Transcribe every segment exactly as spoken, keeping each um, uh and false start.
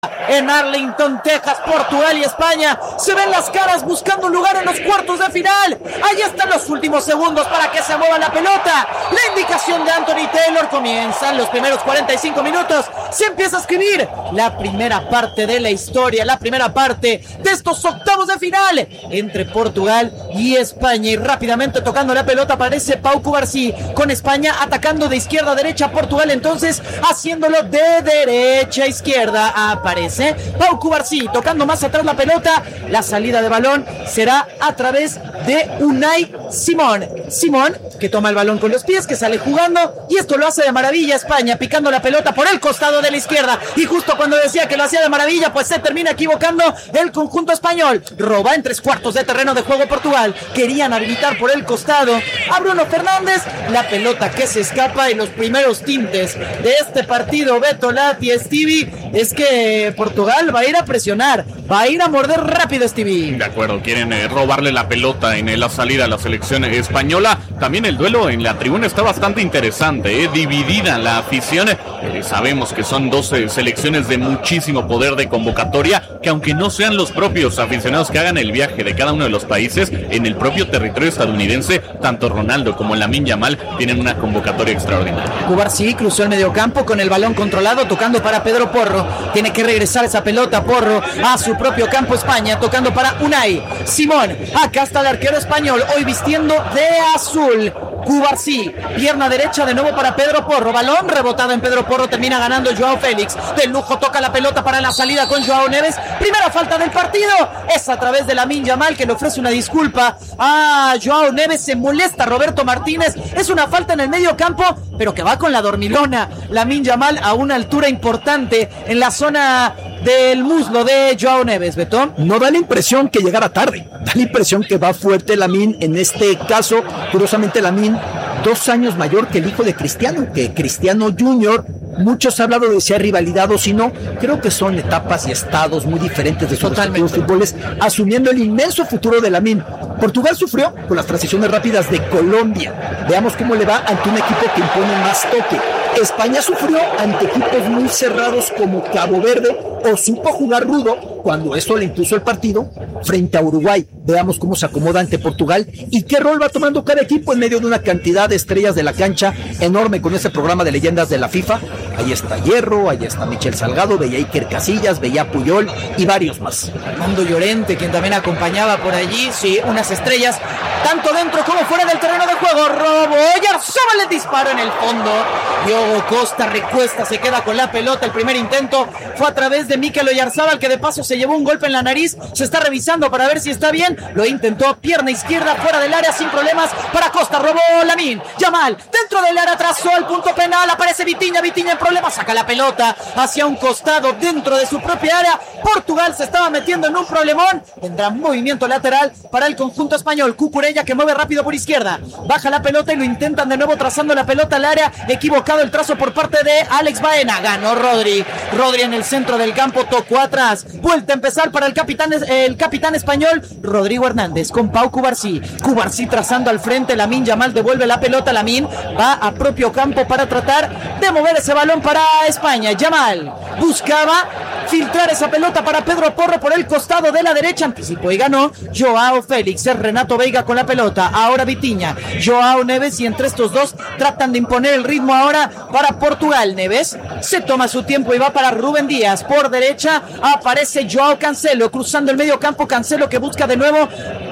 En Arlington, Texas, Portugal y España se ven las caras buscando un lugar en los cuartos de final. Ahí están los últimos segundos para que se mueva la pelota. La indicación de Anthony Taylor. Comienzan los primeros cuarenta y cinco minutos. Se empieza a escribir la primera parte de la historia, la primera parte de estos octavos de final entre Portugal y España. Y rápidamente tocando la pelota aparece Pau Cubarsí con España atacando de izquierda a derecha. Portugal entonces haciéndolo de derecha a izquierda. Aparece Pau Cubarsí tocando más atrás la pelota. La salida de balón será a través de Unai Simón. Simón que toma el balón con los pies, que sale jugando, y esto lo hace de maravilla España, picando la pelota por el costado de la izquierda. Y justo cuando decía que lo hacía de maravilla, pues se termina equivocando el conjunto español. Roba en tres cuartos de terreno de juego Portugal. Querían habilitar por el costado a Bruno Fernández. La pelota que se escapa, y los primeros tintes de este partido, Beto, Lati, Stevie, es que Portugal va a ir a presionar, va a ir a morder rápido, Stevie. De acuerdo, quieren eh, robarle la pelota en eh, la salida a la selección española. También el duelo en la tribuna está bastante interesante, eh, dividida la afición. Eh, sabemos que son dos eh, selecciones de muchísimo poder de convocatoria, que aunque no sean los propios aficionados que hagan el viaje de cada uno de los países, en el propio territorio estadounidense, tanto Ronaldo como Lamine Yamal tienen una convocatoria extraordinaria. Cubarsí cruzó el mediocampo con el balón controlado, tocando para Pedro Porro. Tiene que regresar esa pelota Porro a su propio campo. España tocando para Unai Simón. Acá está el arquero español, hoy vistiendo de azul. Cubarsí, pierna derecha de nuevo para Pedro Porro. Balón rebotado en Pedro Porro, termina ganando Joao Félix. De lujo toca la pelota para la salida con Joao Neves. Primera falta del partido es a través de Lamine Yamal, que le ofrece una disculpa a Joao Neves. Se molesta Roberto Martínez. Es una falta en el medio campo, pero que va con la dormilona. Lamine Yamal a una altura importante en la zona del muslo de Joao Neves, Beto. No da la impresión que llegara tarde, da la impresión que va fuerte Lamine. En este caso, curiosamente, Lamine dos años mayor que el hijo de Cristiano, que Cristiano junior Muchos han hablado de si hay rivalidad o si no. Creo que son etapas y estados muy diferentes de sus respectivos fútboles, asumiendo el inmenso futuro de Lamine. Portugal sufrió con las transiciones rápidas de Colombia. Veamos cómo le va ante un equipo que impone más toque. España sufrió ante equipos muy cerrados como Cabo Verde, o supo jugar rudo cuando eso le impuso el partido frente a Uruguay. Veamos cómo se acomoda ante Portugal y qué rol va tomando cada equipo en medio de una cantidad de estrellas de la cancha enorme con ese programa de leyendas de la FIFA. Ahí está Hierro, ahí está Michel Salgado, veía Iker Casillas, veía Puyol y varios más. Armando Llorente, quien también acompañaba por allí, sí, unas estrellas, tanto dentro como fuera del terreno de juego. Robo, Oyarzabal le disparo en el fondo. Diogo Costa recuesta, se queda con la pelota. El primer intento fue a través de Mikel Oyarzabal, que de paso se llevó un golpe en la nariz. Se está revisando para ver si está bien. Lo intentó, pierna izquierda fuera del área sin problemas para Costa. Robó Lamine Yamal dentro del área, trazó al punto penal. Aparece Vitinha, Vitinha en problemas, saca la pelota hacia un costado dentro de su propia área. Portugal se estaba metiendo en un problemón. Tendrá movimiento lateral para el conjunto español. Cucurella, que mueve rápido por izquierda, baja la pelota y lo intentan de nuevo trazando la pelota al área. Equivocado el trazo por parte de Alex Baena. Ganó Rodri. Rodri en el centro del campo, tocó atrás. Vuelta a empezar para el capitán, el capitán español Rodrigo Hernández con Pau Cubarsí. Cubarsí trazando al frente. Lamine Yamal devuelve la pelota. Lamine va a propio campo para tratar de mover ese balón para España. Yamal buscaba filtrar esa pelota para Pedro Porro por el costado de la derecha. Anticipó y ganó Joao Félix. Es Renato Veiga con la pelota. Ahora Vitinha, Joao Neves, y entre estos dos tratan de imponer el ritmo ahora para Portugal. Neves se toma su tiempo y va para Rubén Díaz. Por derecha aparece Joao Cancelo cruzando el medio campo. Cancelo que busca de nuevo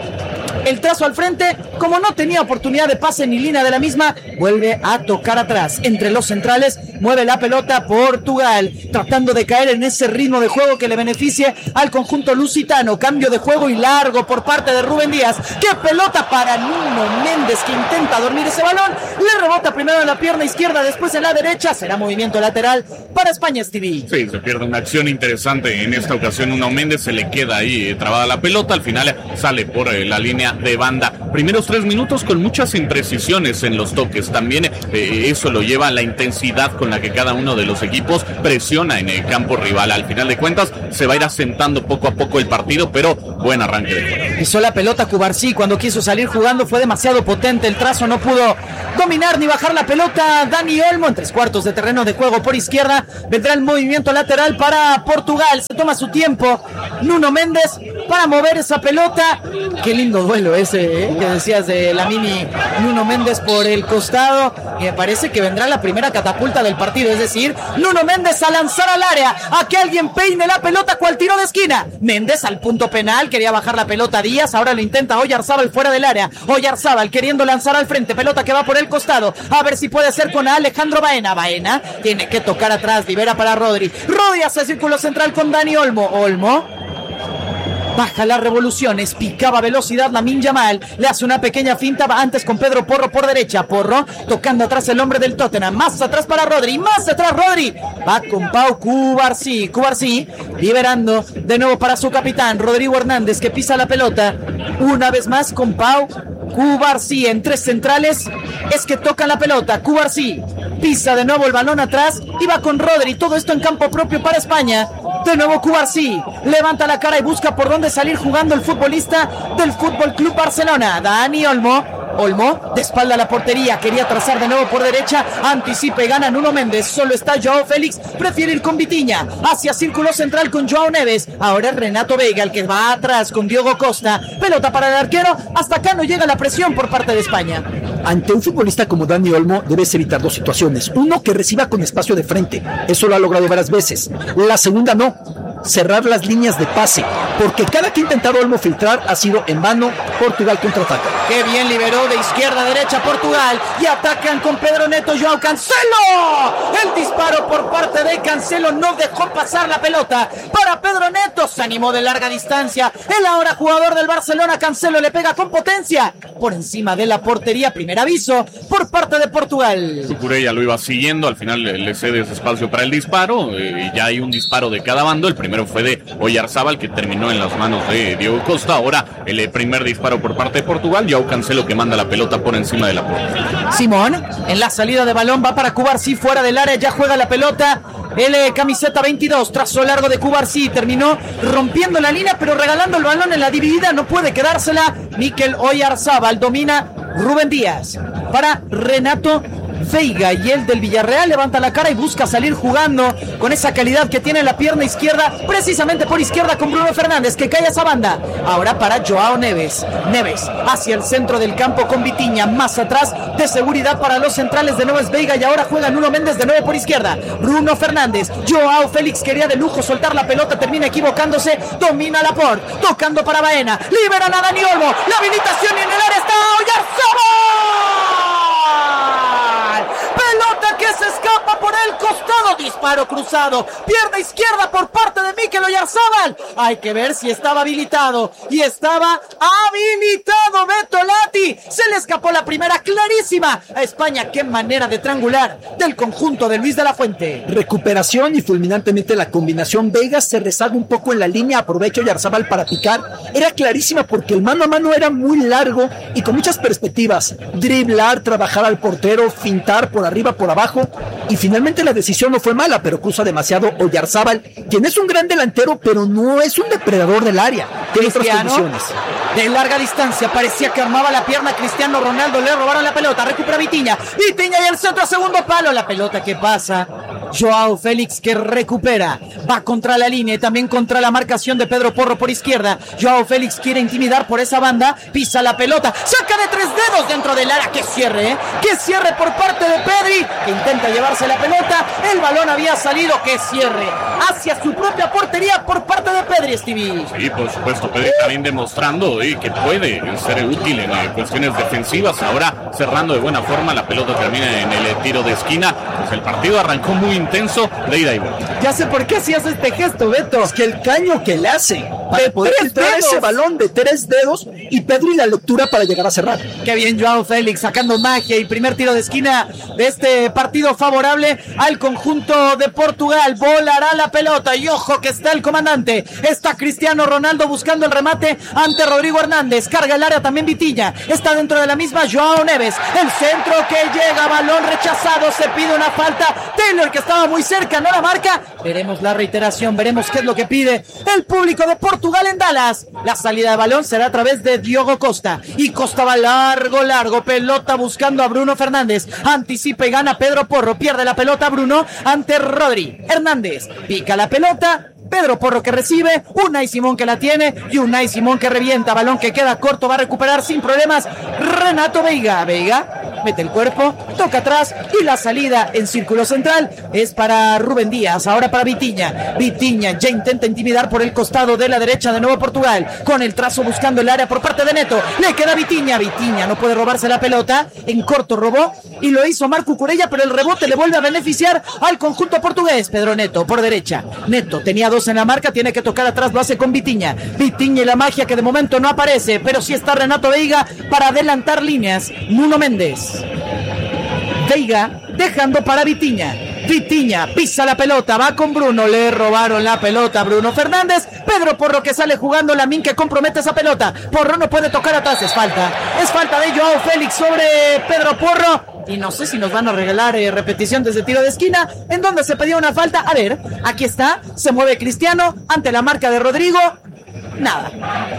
el trazo al frente. Como no tenía oportunidad de pase ni línea de la misma, vuelve a tocar atrás. Entre los centrales mueve la pelota Portugal, tratando de caer en ese ritmo de juego que le beneficie al conjunto lusitano. Cambio de juego y largo por parte de Rubén Díaz. ¡Qué pelota para Nuno Méndez, que intenta dormir ese balón! Le rebota primero en la pierna izquierda, después en la derecha. Será movimiento lateral para España, Stevie. Sí, se pierde una acción interesante en esta ocasión. Nuno Méndez se le queda ahí eh, trabada la pelota. Al final sale por eh, la línea de banda. Primeros tres minutos con muchas imprecisiones en los toques. También eh, eso lo lleva a la intensidad con la que cada uno de los equipos presiona en el campo rival. Al final de cuentas se va a ir asentando poco a poco el partido, pero buen arranque de juego. Pisó la pelota Cubarsí, cuando quiso salir jugando fue demasiado potente, el trazo no pudo dominar ni bajar la pelota Dani Olmo en tres cuartos de terreno de juego por izquierda. Vendrá el movimiento lateral para Portugal. Se toma su tiempo Nuno Méndez para mover esa pelota. Qué lindo duelo ese, ¿eh? Que decías de Lamine Nuno Méndez por el costado. Y me parece que vendrá la primera catapulta del partido. Es decir, Nuno Méndez a lanzar al área, a que alguien peine la pelota cual tiro de esquina. Méndez al punto penal, quería bajar la pelota Díaz, ahora lo intenta Oyarzábal fuera del área. Oyarzábal queriendo lanzar al frente, pelota que va por el costado, a ver si puede hacer con Alejandro Baena. Baena tiene que tocar atrás, libera para Rodri. Rodri hace círculo central con Dani Olmo. Olmo baja las revoluciones, picaba velocidad Lamine Yamal, le hace una pequeña finta, va antes con Pedro Porro por derecha, Porro tocando atrás el hombre del Tottenham, más atrás para Rodri, más atrás Rodri, va con Pau Cubarsí, Cubarsí liberando de nuevo para su capitán, Rodrigo Hernández, que pisa la pelota, una vez más con Pau Cubarsí en tres centrales, es que tocan la pelota, Cubarsí pisa de nuevo el balón atrás y va con Rodri, todo esto en campo propio para España. De nuevo Cubarsí levanta la cara y busca por dónde salir jugando el futbolista del Fútbol Club Barcelona. Dani Olmo. Olmo de espalda a la portería, quería trazar de nuevo por derecha, anticipa y gana Nuno Méndez, solo está Joao Félix, prefiere ir con Vitinha, hacia círculo central con Joao Neves, ahora es Renato Veiga el que va atrás con Diogo Costa, pelota para el arquero, hasta acá no llega la presión por parte de España. Ante un futbolista como Dani Olmo debes evitar dos situaciones, uno que reciba con espacio de frente, eso lo ha logrado varias veces, la segunda no, cerrar las líneas de pase, porque cada que ha intentado Olmo filtrar ha sido en vano. Portugal contraataca. Qué bien liberó de izquierda a derecha Portugal y atacan con Pedro Neto, Joao Cancelo. El disparo por parte de Cancelo no dejó pasar la pelota para Pedro Neto, se animó de larga distancia. El ahora jugador del Barcelona, Cancelo, le pega con potencia por encima de la portería. Primer aviso por parte de Portugal. Cucurella lo iba siguiendo, al final le, le cede ese espacio para el disparo eh, y ya hay un disparo de cada bando. El primero fue de Oyarzábal, que terminó en las manos de Diogo Costa. Ahora el primer disparo por parte de Portugal, Joao Cancelo que manda la pelota por encima de la puerta. Simón en la salida de balón va para Cubarsí fuera del área, ya juega la pelota el eh, camiseta veintidós, trazo largo de Cubarsí, terminó rompiendo la línea pero regalando el balón en la dividida, no puede quedársela Mikel Oyarzábal, domina Rubén Díaz para Renato Veiga y el del Villarreal levanta la cara y busca salir jugando con esa calidad que tiene en la pierna izquierda, precisamente por izquierda con Bruno Fernández que cae a esa banda. Ahora para Joao Neves, Neves hacia el centro del campo con Vitinha, más atrás de seguridad para los centrales, de nuevo es Veiga y ahora juega Nuno Méndez de nuevo por izquierda. Bruno Fernández, Joao Félix quería de lujo soltar la pelota, termina equivocándose, domina Laporte, tocando para Baena, liberan a Dani Olmo, la habilitación y en el área está Oyarzábal. Pelota que se escapa por el costado, disparo cruzado, pierna izquierda por parte de Mikel Oyarzábal. Hay que ver si estaba habilitado y estaba habilitado Beto Lati. Se le escapó la primera clarísima a España. Qué manera de triangular del conjunto de Luis de la Fuente. Recuperación y fulminantemente la combinación. Veiga se rezaga un poco en la línea, aprovecha Oyarzábal para picar. Era clarísima porque el mano a mano era muy largo y con muchas perspectivas. Driblar, trabajar al portero, fintar por arriba, por abajo, y finalmente la decisión no fue mala, pero cruza demasiado Oyarzábal, quien es un gran delantero, pero no es un depredador del área. Tiene otras condiciones. De larga distancia, parecía que armaba la pierna Cristiano Ronaldo, le robaron la pelota, recupera Vitinha, Vitinha y el centro a segundo palo, la pelota que pasa, Joao Félix que recupera, va contra la línea y también contra la marcación de Pedro Porro por izquierda. Joao Félix quiere intimidar por esa banda, pisa la pelota, saca de tres dedos dentro del área, que cierre, ¿eh? que cierre por parte de Pedri, que intenta llevarse la pelota, el balón había salido, que cierre hacia su propia portería por parte de Pedri, Stevie. Sí, por supuesto, Pedri también demostrando eh, que puede ser útil en eh, cuestiones defensivas, ahora cerrando de buena forma, la pelota termina en el eh, tiro de esquina, pues el partido arrancó muy intenso, de ida y vuelta. Ya sé por qué hacías este gesto, Beto. Es que el caño que le hace para de poder entrar ese balón de tres dedos y Pedri la lectura para llegar a cerrar. Qué bien Joao Félix sacando magia y primer tiro de esquina de este partido favorable al conjunto de Portugal. Volará la pelota y ojo que está el comandante, está Cristiano Ronaldo buscando el remate ante Rodrigo Hernández, carga el área también Vitinha, está dentro de la misma Joao Neves, el centro que llega, balón rechazado, se pide una la falta. Taylor, que estaba muy cerca, no la marca. Veremos la reiteración, veremos qué es lo que pide el público de Portugal en Dallas. La salida de balón será a través de Diogo Costa. Y Costa va largo, largo. Pelota buscando a Bruno Fernández. Anticipa y gana Pedro Porro. Pierde la pelota Bruno ante Rodri. Hernández pica la pelota. Pedro Porro que recibe, Unai Simón que la tiene y Unai Simón que revienta, balón que queda corto, va a recuperar sin problemas Renato Veiga, Veiga mete el cuerpo, toca atrás y la salida en círculo central es para Rubén Díaz, ahora para Vitinha, Vitinha ya intenta intimidar por el costado de la derecha de nuevo Portugal, con el trazo buscando el área por parte de Neto, le queda Vitinha, Vitinha no puede robarse la pelota, en corto robó y lo hizo Marco Cucurella, pero el rebote le vuelve a beneficiar al conjunto portugués, Pedro Neto por derecha, Neto tenía dos en la marca, tiene que tocar atrás, lo hace con Vitinha, Vitinha y la magia que de momento no aparece, pero sí está Renato Veiga para adelantar líneas, Nuno Méndez, Veiga dejando para Vitinha, Vitinha pisa la pelota, va con Bruno, le robaron la pelota a Bruno Fernández, Pedro Porro que sale jugando, Lamine que compromete esa pelota, Porro no puede tocar atrás, es falta, es falta de Joao Félix sobre Pedro Porro, y no sé si nos van a regalar eh, repetición desde tiro de esquina, en donde se pedía una falta, a ver, aquí está, se mueve Cristiano, ante la marca de Rodrigo, nada.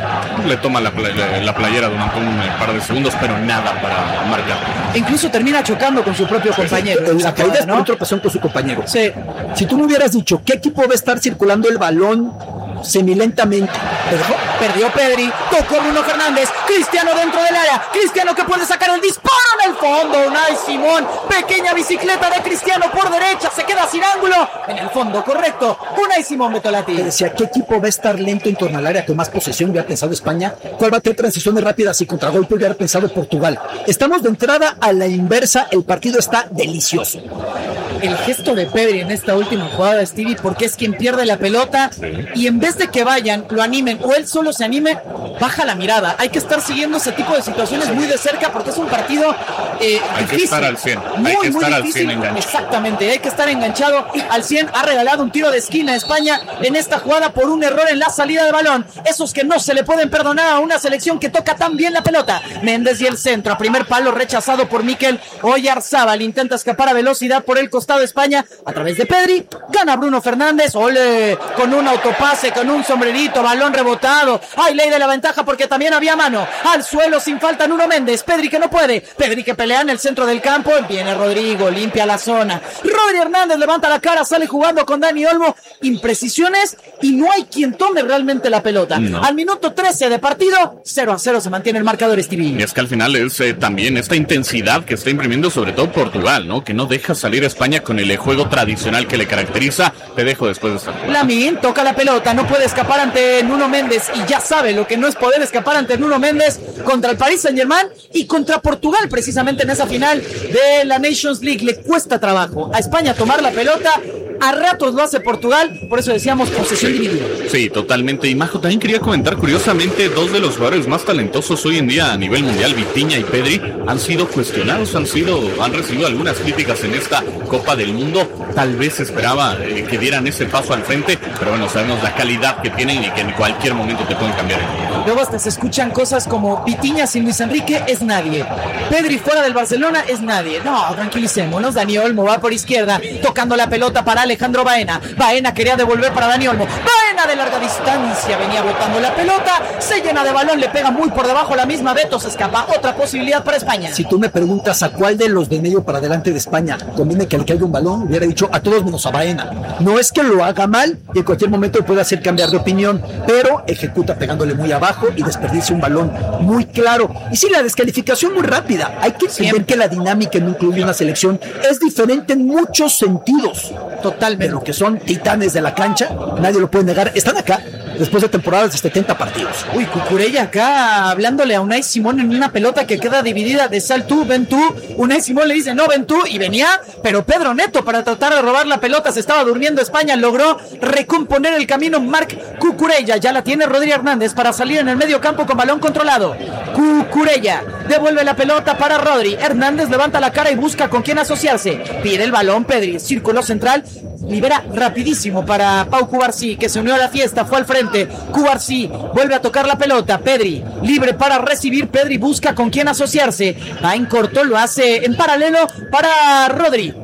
Le toma la, play, la playera durante un par de segundos, pero nada para marcar. Incluso termina chocando con su propio compañero. Sí, la caída es por un tropezón con su compañero. Sí. Si tú me hubieras dicho, ¿qué equipo va a estar circulando el balón semilentamente? Perdió, perdió Pedri, tocó Bruno Fernández, Cristiano dentro del área, Cristiano que puede sacar el disparo en el fondo, Unai Simón, pequeña bicicleta de Cristiano por derecha, se queda sin ángulo, en el fondo, correcto, Unai Simón Betolati. Te decía, ¿qué equipo va a estar lento en torno al área con más posesión? Hubiera pensado España. ¿Cuál va a tener transiciones rápidas y contragolpe? Hubiera pensado Portugal. Estamos de entrada a la inversa, el partido está delicioso. El gesto de Pedri en esta última jugada, Stevie, porque es quien pierde la pelota y en vez de que vayan, lo animen o él solo se anime, baja la mirada. Hay que estar siguiendo ese tipo de situaciones muy de cerca porque es un partido eh, hay difícil. que estar al cien, muy, hay que muy estar difícil. al cien enganchado. Exactamente, hay que estar enganchado al cien. Ha regalado un tiro de esquina a España en esta jugada por un error en la salida de balón. Esos que no se le pueden perdonar a una selección que toca tan bien la pelota. Méndez y el centro, a primer palo rechazado por Mikel Oyarzábal. Intenta escapar a velocidad por el costado de España a través de Pedri. Gana Bruno Fernández. Ole, con un autopase, con un sombrerito, balón rebotado. Hay ley de la ventaja porque también había mano. Al suelo sin falta Nuno Méndez. Pedri que no puede. Pedri que pelea en el centro del campo. Viene Rodrigo, limpia la zona. Rodri Hernández levanta la cara, sale jugando con Dani Olmo. Imprecisiones y no hay quien tome realmente la pelota. No. Al minuto trece de partido, cero a cero se mantiene el marcador, Stevie. Y es que al final es eh, también esta intensidad que está imprimiendo sobre todo Portugal, ¿no? Que no deja salir a España con el juego tradicional que le caracteriza. Te dejo después de esta jugada. Lamine toca la pelota, no puede escapar ante Nuno Méndez y ya sabe lo que no es poder escapar ante Nuno Méndez contra el Paris Saint-Germain y contra Portugal precisamente en esa final de la Nations League. Le cuesta trabajo a España tomar la pelota, a ratos lo hace Portugal, por eso decíamos posesión dividida. Sí, totalmente. Y Majo, también quería comentar, curiosamente, dos de los jugadores más talentosos hoy en día a nivel mundial, Vitinha y Pedri, han sido cuestionados, han sido, han recibido algunas críticas en esta Copa del Mundo. Tal vez esperaba eh, que dieran ese paso al frente, pero bueno, sabemos la calidad que tienen y que en cualquier momento te pueden cambiar. Luego hasta se escuchan cosas como Vitinha sin Luis Enrique es nadie, Pedri fuera del Barcelona es nadie. No, tranquilicémonos. Dani Olmo va por izquierda, tocando la pelota para Alejandro Baena. Baena quería devolver para Dani Olmo. Baena de larga distancia venía botando la pelota, se llena de balón, le pega muy por debajo la misma. Beto se escapa, otra posibilidad para España. Si tú me preguntas a cuál de los de medio para adelante de España conviene que le caiga un balón, hubiera dicho a todos menos a Baena. No es que lo haga mal y en cualquier momento puede hacer cambiar de opinión, pero ejecuta pegándole muy abajo y desperdicia un balón muy claro. Y sí, la descalificación muy rápida. Hay que entender que la dinámica en un club y una selección es diferente en muchos sentidos. Totalmente. De lo que son titanes de la cancha, nadie lo puede negar. Están acá después de temporadas de setenta partidos. Uy, Cucurella acá hablándole a Unai Simón en una pelota que queda dividida de sal tú, ven tú. Unai Simón le dice no, ven tú, y venía, pero Pedro Neto para tratar de robar la pelota, se estaba durmiendo España, logró recomponer el camino Marc Cucurella, ya la tiene Rodri Hernández para salir en el medio campo con balón controlado. Cucurella devuelve la pelota para Rodri, Hernández levanta la cara y busca con quién asociarse, pide el balón Pedri, círculo central, libera rapidísimo para Pau Cubarsí, que se unió a la fiesta, fue al frente. Cubarsí vuelve a tocar la pelota. Pedri, libre para recibir. Pedri busca con quién asociarse. Va en corto, lo hace en paralelo para Rodri.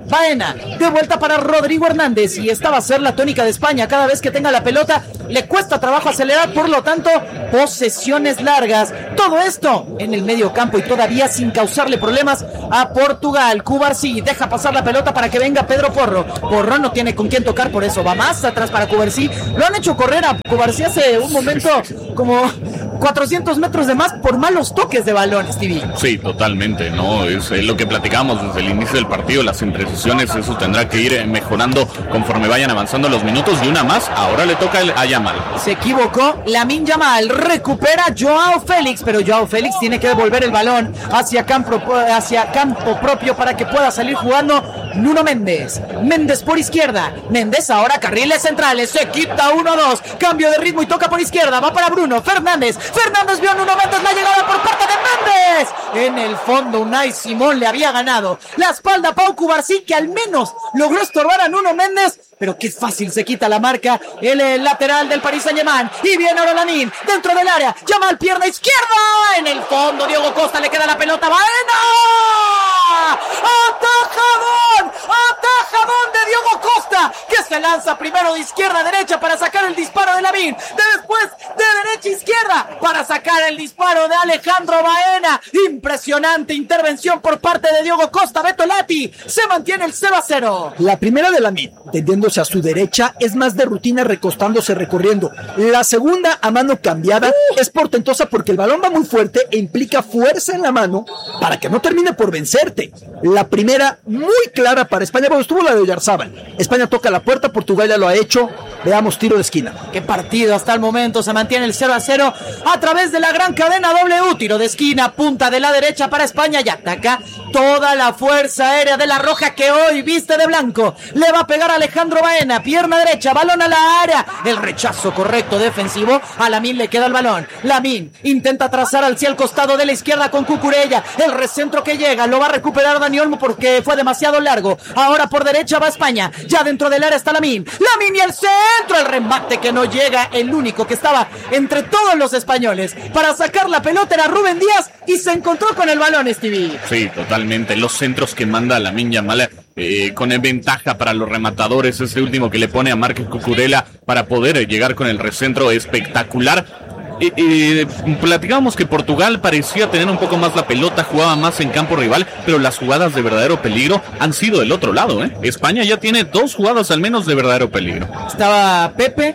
Baena, de vuelta para Rodrigo Hernández, y esta va a ser la tónica de España. Cada vez que tenga la pelota le cuesta trabajo acelerar, por lo tanto posesiones largas, todo esto en el medio campo y todavía sin causarle problemas a Portugal. Cubarsí deja pasar la pelota para que venga Pedro Porro. Porro no tiene con quién tocar, por eso va más atrás para Cubarsí. Lo han hecho correr a Cubarsí hace un momento como cuatrocientos metros de más por malos toques de balón, Stevie. Sí, totalmente, ¿no? Es, es lo que platicamos desde el inicio del partido, las imprecisiones, eso tendrá que ir mejorando conforme vayan avanzando los minutos. Y una más, ahora le toca a Yamal. Se equivocó Lamine Yamal, recupera Joao Félix, pero Joao Félix tiene que devolver el balón hacia campo, hacia campo propio para que pueda salir jugando Nuno Méndez. Méndez por izquierda, Méndez ahora carriles centrales, se quita uno dos, cambio de ritmo y toca por izquierda, va para Bruno Fernández. Fernández vio a Nuno Méndez, la llegada por parte de Méndez. En el fondo Unai Simón le había ganado la espalda a Pau Cubarsí, que al menos logró estorbar a Nuno Méndez, pero qué fácil se quita la marca el, el lateral del Paris Saint-Germain. Y viene ahora Lamine dentro del área, Yamal pierna izquierda, en el fondo Diogo Costa, le queda la pelota, Baena, atajadón, atajadón de Diogo Costa, que se lanza primero de izquierda a derecha para sacar el disparo de Lamine, después de derecha a izquierda para sacar el disparo de Alejandro Baena. Impresionante intervención por parte de Diogo Costa. Beto Lati, se mantiene el cero a cero. La primera de Lamine, tendiéndose a su derecha, es más de rutina, recostándose, recorriendo. La segunda, a mano cambiada, uh. es portentosa porque el balón va muy fuerte e implica fuerza en la mano para que no termine por vencerte. La primera, muy clara para España. Bueno, estuvo la de Oyarzábal. España toca la puerta, Portugal ya lo ha hecho. Veamos, tiro de esquina. Qué partido hasta el momento, se mantiene el cero a cero a través de la gran cadena W. Tiro de esquina, punta de la derecha para España, y ataca toda la fuerza aérea de la Roja, que hoy viste de blanco. Le va a pegar a Alejandro Baena, pierna derecha, balón a la área, el rechazo correcto defensivo. A Lamine le queda el balón, Lamine intenta trazar hacia el costado de la izquierda con Cucurella, el recentro que llega, lo va a recuperar Dani Olmo porque fue demasiado largo. Ahora por derecha va España, ya dentro del área está Lamine, Lamine y el centro, el remate que no llega, el único que estaba entre todos los españoles para sacar la pelota era Rubén Díaz, y se encontró con el balón, Stevie. Sí, totalmente, los centros que manda Lamine Yamal eh, con ventaja para los rematadores, ese último que le pone a Márquez Cucurella para poder eh, llegar con el recentro espectacular. Eh, eh, platicábamos que Portugal parecía tener un poco más la pelota, jugaba más en campo rival, pero las jugadas de verdadero peligro han sido del otro lado, ¿eh? España ya tiene dos jugadas al menos de verdadero peligro. Estaba Pepe,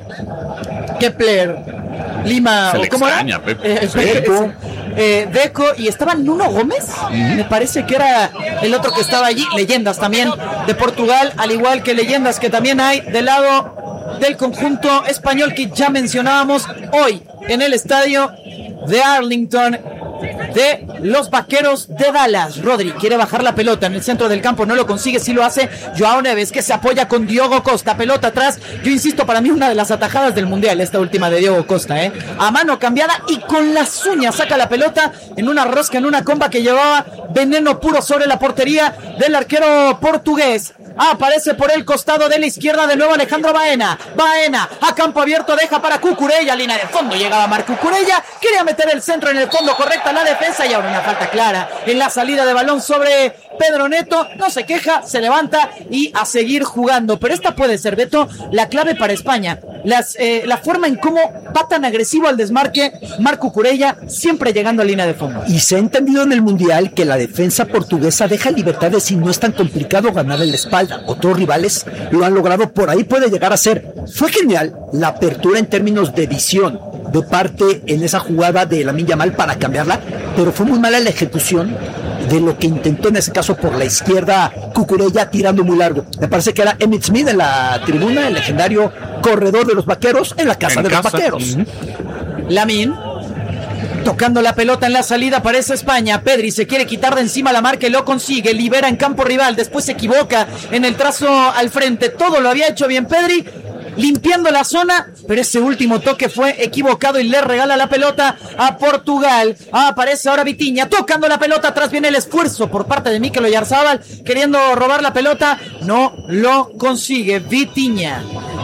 Kepler, Lima, Se le ¿cómo extraña, era? Pepe. Eh, Deco. Eh, Deco, y estaba Nuno Gómez, uh-huh. me parece que era el otro que estaba allí. Leyendas también de Portugal, al igual que leyendas que también hay del lado del conjunto español que ya mencionábamos hoy en el estadio de Arlington de los Vaqueros de Dallas. Rodri quiere bajar la pelota en el centro del campo, no lo consigue, sí lo hace Joao Neves, que se apoya con Diogo Costa, pelota atrás. Yo insisto, para mí una de las atajadas del mundial, esta última de Diogo Costa, ¿eh? A mano cambiada y con las uñas saca la pelota en una rosca, en una comba que llevaba veneno puro sobre la portería del arquero portugués. Aparece por el costado de la izquierda de nuevo Alejandro Baena. Baena a campo abierto, deja para Cucurella, línea de fondo, llegaba Marc Cucurella, quería meter el centro en el fondo, correcta la defensa, y ahora una falta clara en la salida de balón sobre Pedro Neto. No se queja, se levanta y a seguir jugando. Pero esta puede ser, Beto, la clave para España. Las, eh, la forma en cómo va tan agresivo al desmarque Marc Cucurella, siempre llegando a línea de fondo. Y se ha entendido en el Mundial que la defensa portuguesa deja libertades y no es tan complicado ganar en la espalda. Otros rivales lo han logrado, por ahí puede llegar a ser. Fue genial la apertura en términos de visión de parte en esa jugada de Lamine Yamal para cambiarla, pero fue muy mala la ejecución de lo que intentó en ese caso por la izquierda Cucurella, tirando muy largo. Me parece que era Emmitt Smith en la tribuna, el legendario corredor de los Vaqueros, en la casa en de casa. los Vaqueros. Uh-huh. Lamine tocando la pelota en la salida, aparece España. Pedri se quiere quitar de encima la marca y lo consigue, libera en campo rival, después se equivoca en el trazo al frente. Todo lo había hecho bien Pedri, limpiando la zona, pero ese último toque fue equivocado y le regala la pelota a Portugal. Ah, aparece ahora Vitinha tocando la pelota, atrás viene el esfuerzo por parte de Mikel Oyarzábal, queriendo robar la pelota, no lo consigue. Vitinha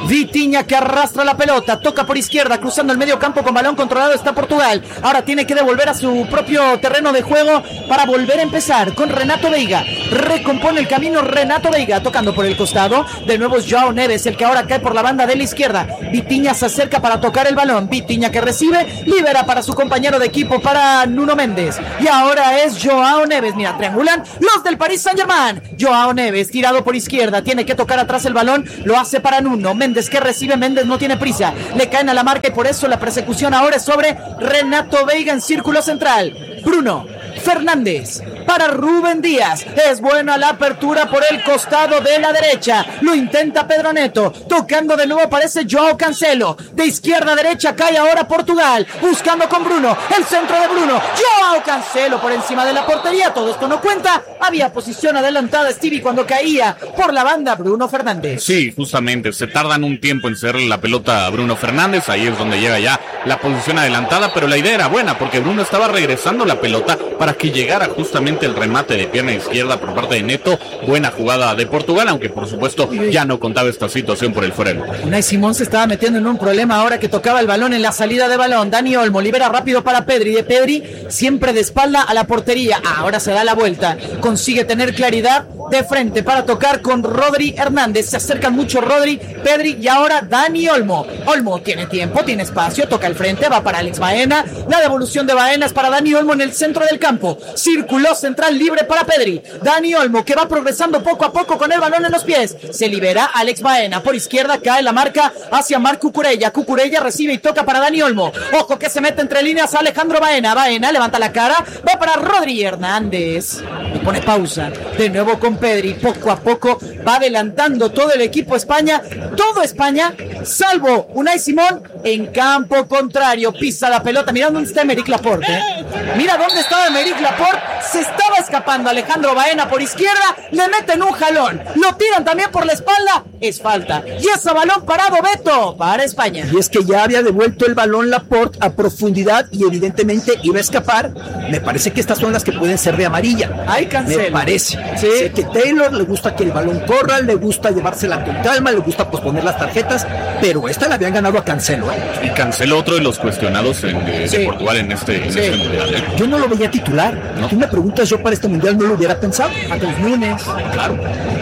Vitinha que arrastra la pelota, toca por izquierda, cruzando el medio campo con balón controlado está Portugal. Ahora tiene que devolver a su propio terreno de juego para volver a empezar con Renato Veiga. Recompone el camino Renato Veiga, tocando por el costado. De nuevo es Joao Neves, el que ahora cae por la banda de la izquierda. Vitinha se acerca para tocar el balón. Vitinha que recibe, libera para su compañero de equipo, para Nuno Méndez. Y ahora es Joao Neves. Mira, triangulan los del Paris Saint-Germain. Joao Neves, tirado por izquierda, tiene que tocar atrás el balón. Lo hace para Nuno Méndez, que recibe. Méndez no tiene prisa. Le caen a la marca y por eso la persecución ahora es sobre Renato Veiga en círculo central. Bruno Fernández para Rubén Díaz. Es buena la apertura por el costado de la derecha. Lo intenta Pedro Neto. Tocando de nuevo aparece Joao Cancelo. De izquierda a derecha cae ahora Portugal. Buscando con Bruno. El centro de Bruno. Joao Cancelo por encima de la portería. Todo esto no cuenta. Había posición adelantada Stevie cuando caía por la banda Bruno Fernández. Sí, justamente. Se tardan un tiempo en cederle la pelota a Bruno Fernández. Ahí es donde llega ya la posición adelantada. Pero la idea era buena porque Bruno estaba regresando la pelota para que llegara justamente el remate de pierna izquierda por parte de Neto. Buena jugada de Portugal, aunque por supuesto ya no contaba esta situación por el fuera. Unai Simón se estaba metiendo en un problema ahora que tocaba el balón en la salida de balón. Dani Olmo libera rápido para Pedri. De Pedri siempre de espalda a la portería. Ahora se da la vuelta. Consigue tener claridad de frente para tocar con Rodri Hernández. Se acercan mucho Rodri, Pedri y ahora Dani Olmo. Olmo tiene tiempo, tiene espacio, toca el frente, va para Alex Baena. La devolución de Baena es para Dani Olmo en el centro del campo. Círculo central libre para Pedri. Dani Olmo que va progresando poco a poco con el balón en los pies. Se libera Alex Baena. Por izquierda cae la marca hacia Marc Cucurella. Cucurella recibe y toca para Dani Olmo. Ojo que se mete entre líneas a Alejandro Baena. Baena levanta la cara. Va para Rodri Hernández. Y pone pausa. De nuevo con Pedri. Poco a poco va adelantando todo el equipo España. Todo España, salvo Unai Simón, en campo contrario. Pisa la pelota. Mira dónde está Emerick Laporte. ¿eh? Mira dónde estaba Emerick Laporte. Se estaba escapando Alejandro Baena por izquierda. Le meten un jalón. Lo tiran también por la espalda. Es falta. Y ese balón parado, Beto, para España. Y es que ya había devuelto el balón Laporte a profundidad y evidentemente iba a escapar. Me parece que estas son las que pueden ser de amarilla. Ay, Cancelo. Me parece. Sí. Sé que Taylor le gusta que el balón corra, le gusta llevársela con calma, le gusta posponer las tarjetas, pero esta la habían ganado a Cancelo. ¿eh? Y Cancelo, otro de los cuestionados en, de, sí. de Portugal en este, en Sí. este mundial. ¿eh? Yo no lo veía titular. ¿No? Tú me preguntas, yo para este mundial no lo hubiera pensado. Mateus Nunes. Claro.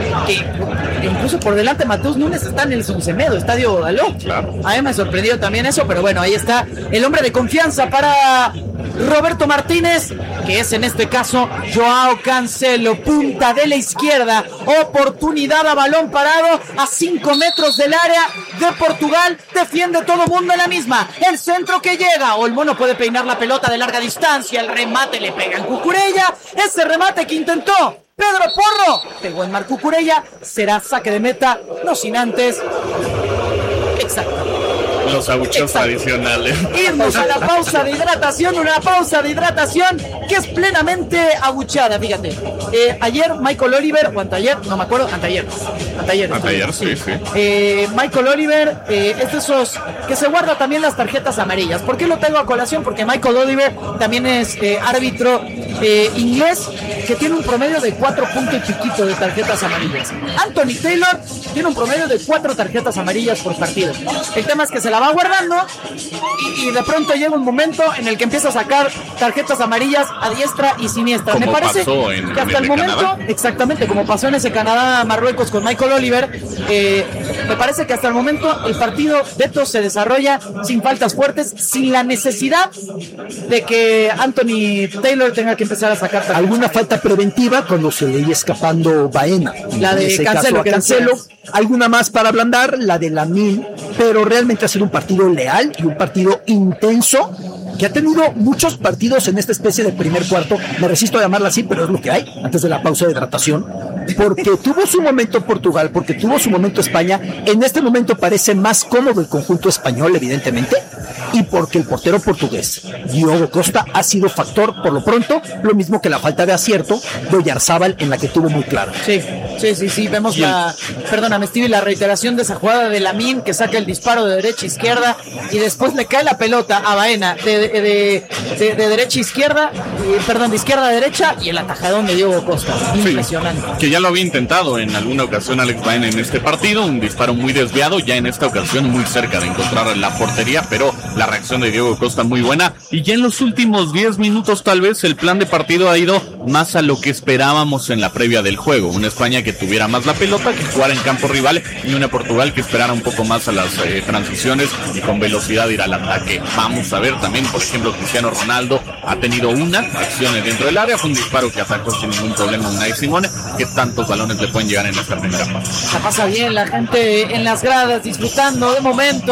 Que incluso por delante de Mateus Nunes está en el Sonsemedo, Estadio Dalot. Claro. A mí me sorprendió también eso, pero bueno, ahí está el hombre de confianza para Roberto Martínez, que es en este caso Joao Cancelo, punta de la izquierda, oportunidad a balón parado a cinco metros del área de Portugal, defiende todo mundo en la misma, el centro que llega, Olmo no puede peinar la pelota de larga distancia, el remate le pega en Cucurella, ese remate que intentó Pedro Porro, pegó en Marc Cucurella, será saque de meta, no sin antes, exacto. Los abucheos tradicionales. Irnos a la pausa de hidratación, una pausa de hidratación que es plenamente abucheada, fíjate. Eh, ayer Michael Oliver, o anteayer, no me acuerdo, anteayer. Anteayer, Anteayer, sí, sí. Eh, Michael Oliver eh, es de esos que se guarda también las tarjetas amarillas. ¿Por qué lo tengo a colación? Porque Michael Oliver también es eh, árbitro eh, inglés que tiene un promedio de cuatro puntos y piquito de tarjetas amarillas. Anthony Taylor tiene un promedio de cuatro tarjetas amarillas por partido. El tema es que se la va guardando y, y de pronto llega un momento en el que empieza a sacar tarjetas amarillas a diestra y siniestra. Como Me parece pasó en- que hasta en el el momento, Canadá. exactamente como pasó en ese Canadá-Marruecos con Michael Oliver, eh, me parece que hasta el momento el partido Beto se desarrolla sin faltas fuertes, sin la necesidad de que Anthony Taylor tenga que empezar a sacar tarjetas. Alguna falta preventiva cuando se le iba escapando Baena. La de En ese Cancelo, caso a que Cancelo. decías. Alguna más para ablandar, la de Lamine, pero realmente ha sido un partido leal y un partido intenso que ha tenido muchos partidos en esta especie de primer cuarto. Me resisto a llamarla así, pero es lo que hay antes de la pausa de hidratación. Porque tuvo su momento Portugal, porque tuvo su momento España. En este momento parece más cómodo el conjunto español, evidentemente, y porque el portero portugués, Diogo Costa, ha sido factor por lo pronto, lo mismo que la falta de acierto de Oyarzábal, en la que tuvo muy claro. Sí, sí, sí, sí, vemos la, perdóname Stevie, la reiteración de esa jugada de Lamine que saca el disparo de derecha a izquierda y después le cae la pelota a Baena de de, de, de, de derecha a izquierda, eh, perdón, de izquierda a derecha, y el atajadón de Diego Costa. Impresionante. Sí, que ya lo había intentado en alguna ocasión Alex Baena en este partido, un disparo muy desviado, ya en esta ocasión muy cerca de encontrar la portería, pero la reacción de Diego Costa muy buena, y ya en los últimos diez minutos tal vez el plan de partido ha ido más a lo que esperábamos en la previa del juego, una España que tuviera más la pelota, que jugara en campo rival, y una Portugal que esperara un poco más a las eh, transiciones y con velocidad ir al ataque. Vamos a ver también, por ejemplo, Cristiano Ronaldo ha tenido una acción dentro del área, fue un disparo que atacó sin ningún problema Unai Simón. ¿Qué tantos balones le pueden llegar en esta primera parte? Se pasa bien la gente en las gradas, disfrutando de momento,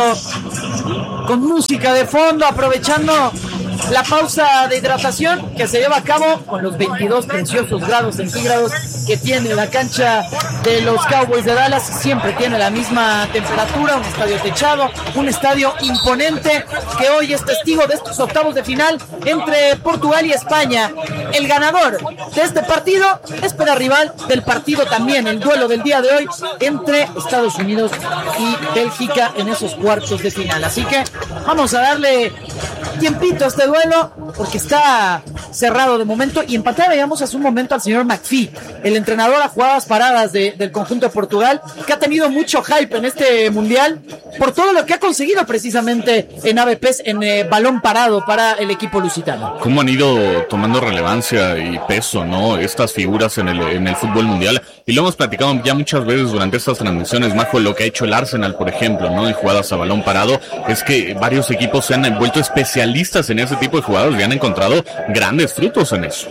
con música de fondo, aprovechando la pausa de hidratación que se lleva a cabo con los veintidós preciosos grados centígrados que tiene la cancha de los Cowboys de Dallas. Siempre tiene la misma temperatura, un estadio techado, un estadio imponente que hoy es testigo de estos octavos de final entre Portugal y España. El ganador de este partido espera rival del partido también, el duelo del día de hoy entre Estados Unidos y Bélgica en esos cuartos de final. Así que vamos a darle tiempito a este duelo porque está cerrado de momento. Y en pantalla veíamos hace un momento al señor McPhee, el entrenador a jugadas paradas de, del conjunto de Portugal, que ha tenido mucho hype en este mundial por todo lo que ha conseguido precisamente en A B Ps, en eh, balón parado para el equipo lusitano. Cómo han ido tomando relevancia y peso, ¿no?, estas figuras en el, en el fútbol mundial, y lo hemos platicado ya muchas veces durante estas transmisiones, Majo. Lo que ha hecho el Arsenal, por ejemplo, ¿no?, en jugadas a balón parado, es que varios equipos se han vuelto especialistas en ese tipo de jugadas y han encontrado grandes frutos en eso.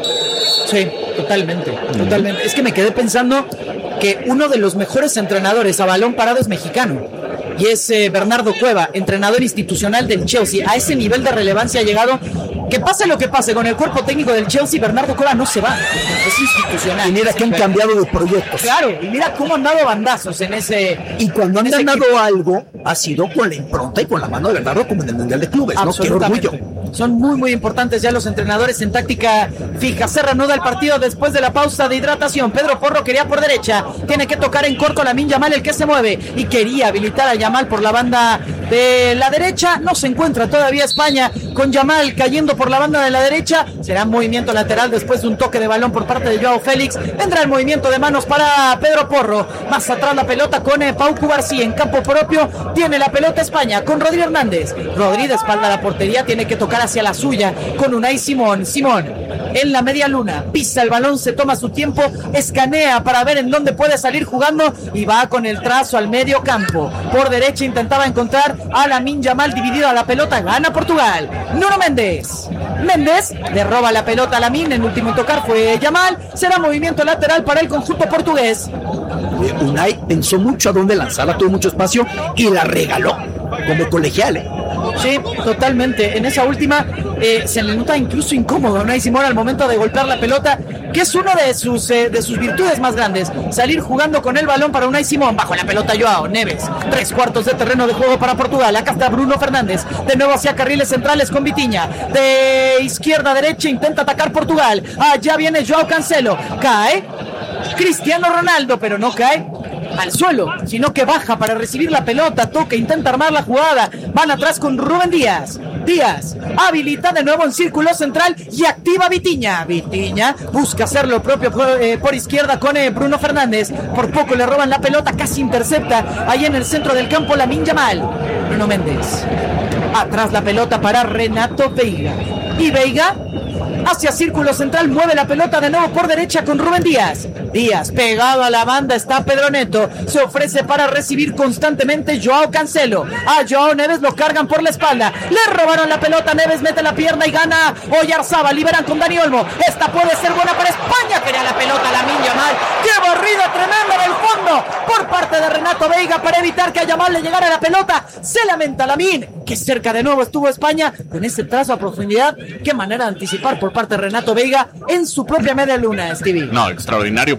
Sí, totalmente, totalmente. Es que me quedé pensando que uno de los mejores entrenadores a balón parado es mexicano, y es eh, Bernardo Cueva, entrenador institucional del Chelsea. A ese nivel de relevancia ha llegado que pase lo que pase con el cuerpo técnico del Chelsea, Bernardo Cueva no se va, es institucional. Y mira que han cambiado de proyectos. Claro, y mira cómo han dado bandazos en ese... Y cuando han ganado equipo, algo, ha sido con la impronta y con la mano de Bernardo, como en el Mundial de Clubes, ¿no? Qué orgullo. Son muy, muy importantes ya los entrenadores en táctica fija. Se reanuda el partido después de la pausa de hidratación. Pedro Porro quería por derecha, tiene que tocar en corto Lamine Yamal, el que se mueve, y quería habilitar a Yamal por la banda de la derecha. No se encuentra todavía España con Yamal cayendo por la banda de la derecha. Será movimiento lateral después de un toque de balón por parte de Joao Félix. Vendrá el movimiento de manos para Pedro Porro. Más atrás la pelota con eh, Pau Cubarsí en campo propio. Tiene la pelota España con Rodri Hernández. Rodri de espalda a la portería, tiene que tocar hacia la suya con Unai Simón. Simón en la media luna, pisa el balón, se toma su tiempo, escanea para ver en dónde puede salir jugando y va con el trazo al medio campo. Por derecha intentaba encontrar a Lamine Yamal, dividida la pelota, gana Portugal. Nuno Méndez. Méndez le roba la pelota a Lamine, en último en tocar fue Yamal. Será movimiento lateral para el conjunto portugués. Unai pensó mucho a dónde lanzarla, tuvo mucho espacio y la regaló como colegial, ¿eh? Sí, totalmente. En esa última eh, se le nota incluso incómodo a Unai Simón al momento de golpear la pelota, que es una de sus eh, de sus virtudes más grandes, salir jugando con el balón para Unai Simón. Bajo la pelota Joao Neves, tres cuartos de terreno de juego para Portugal. Acá está Bruno Fernández, de nuevo hacia carriles centrales con Vitinha, de izquierda a derecha intenta atacar Portugal. Allá viene Joao Cancelo, cae Cristiano Ronaldo, pero no cae al suelo, sino que baja para recibir la pelota, toca, intenta armar la jugada, van atrás con Rubén Díaz. Díaz habilita de nuevo en círculo central y activa Vitinha. Vitinha busca hacer lo propio por, eh, por izquierda con eh, Bruno Fernández. Por poco le roban la pelota, casi intercepta ahí en el centro del campo Lamine Yamal. Bruno Méndez. Atrás la pelota para Renato Veiga. Y Veiga hacia círculo central, mueve la pelota de nuevo por derecha con Rubén Díaz. Díaz pegado a la banda está Pedro Neto, se ofrece para recibir constantemente Joao Cancelo. A Joao Neves lo cargan por la espalda, le robaron la pelota, Neves mete la pierna y gana Oyarzabal, liberan con Dani Olmo. Esta puede ser buena para España, quería la pelota Lamine Yamal. ¡Qué barrida tremenda del fondo por parte de Renato Veiga para evitar que a Yamal le llegara la pelota! Se lamenta Lamine, que cerca de nuevo estuvo España con ese trazo a profundidad. Qué manera de anticipar por parte de Renato Veiga en su propia media luna, Stevie. No, extraordinario por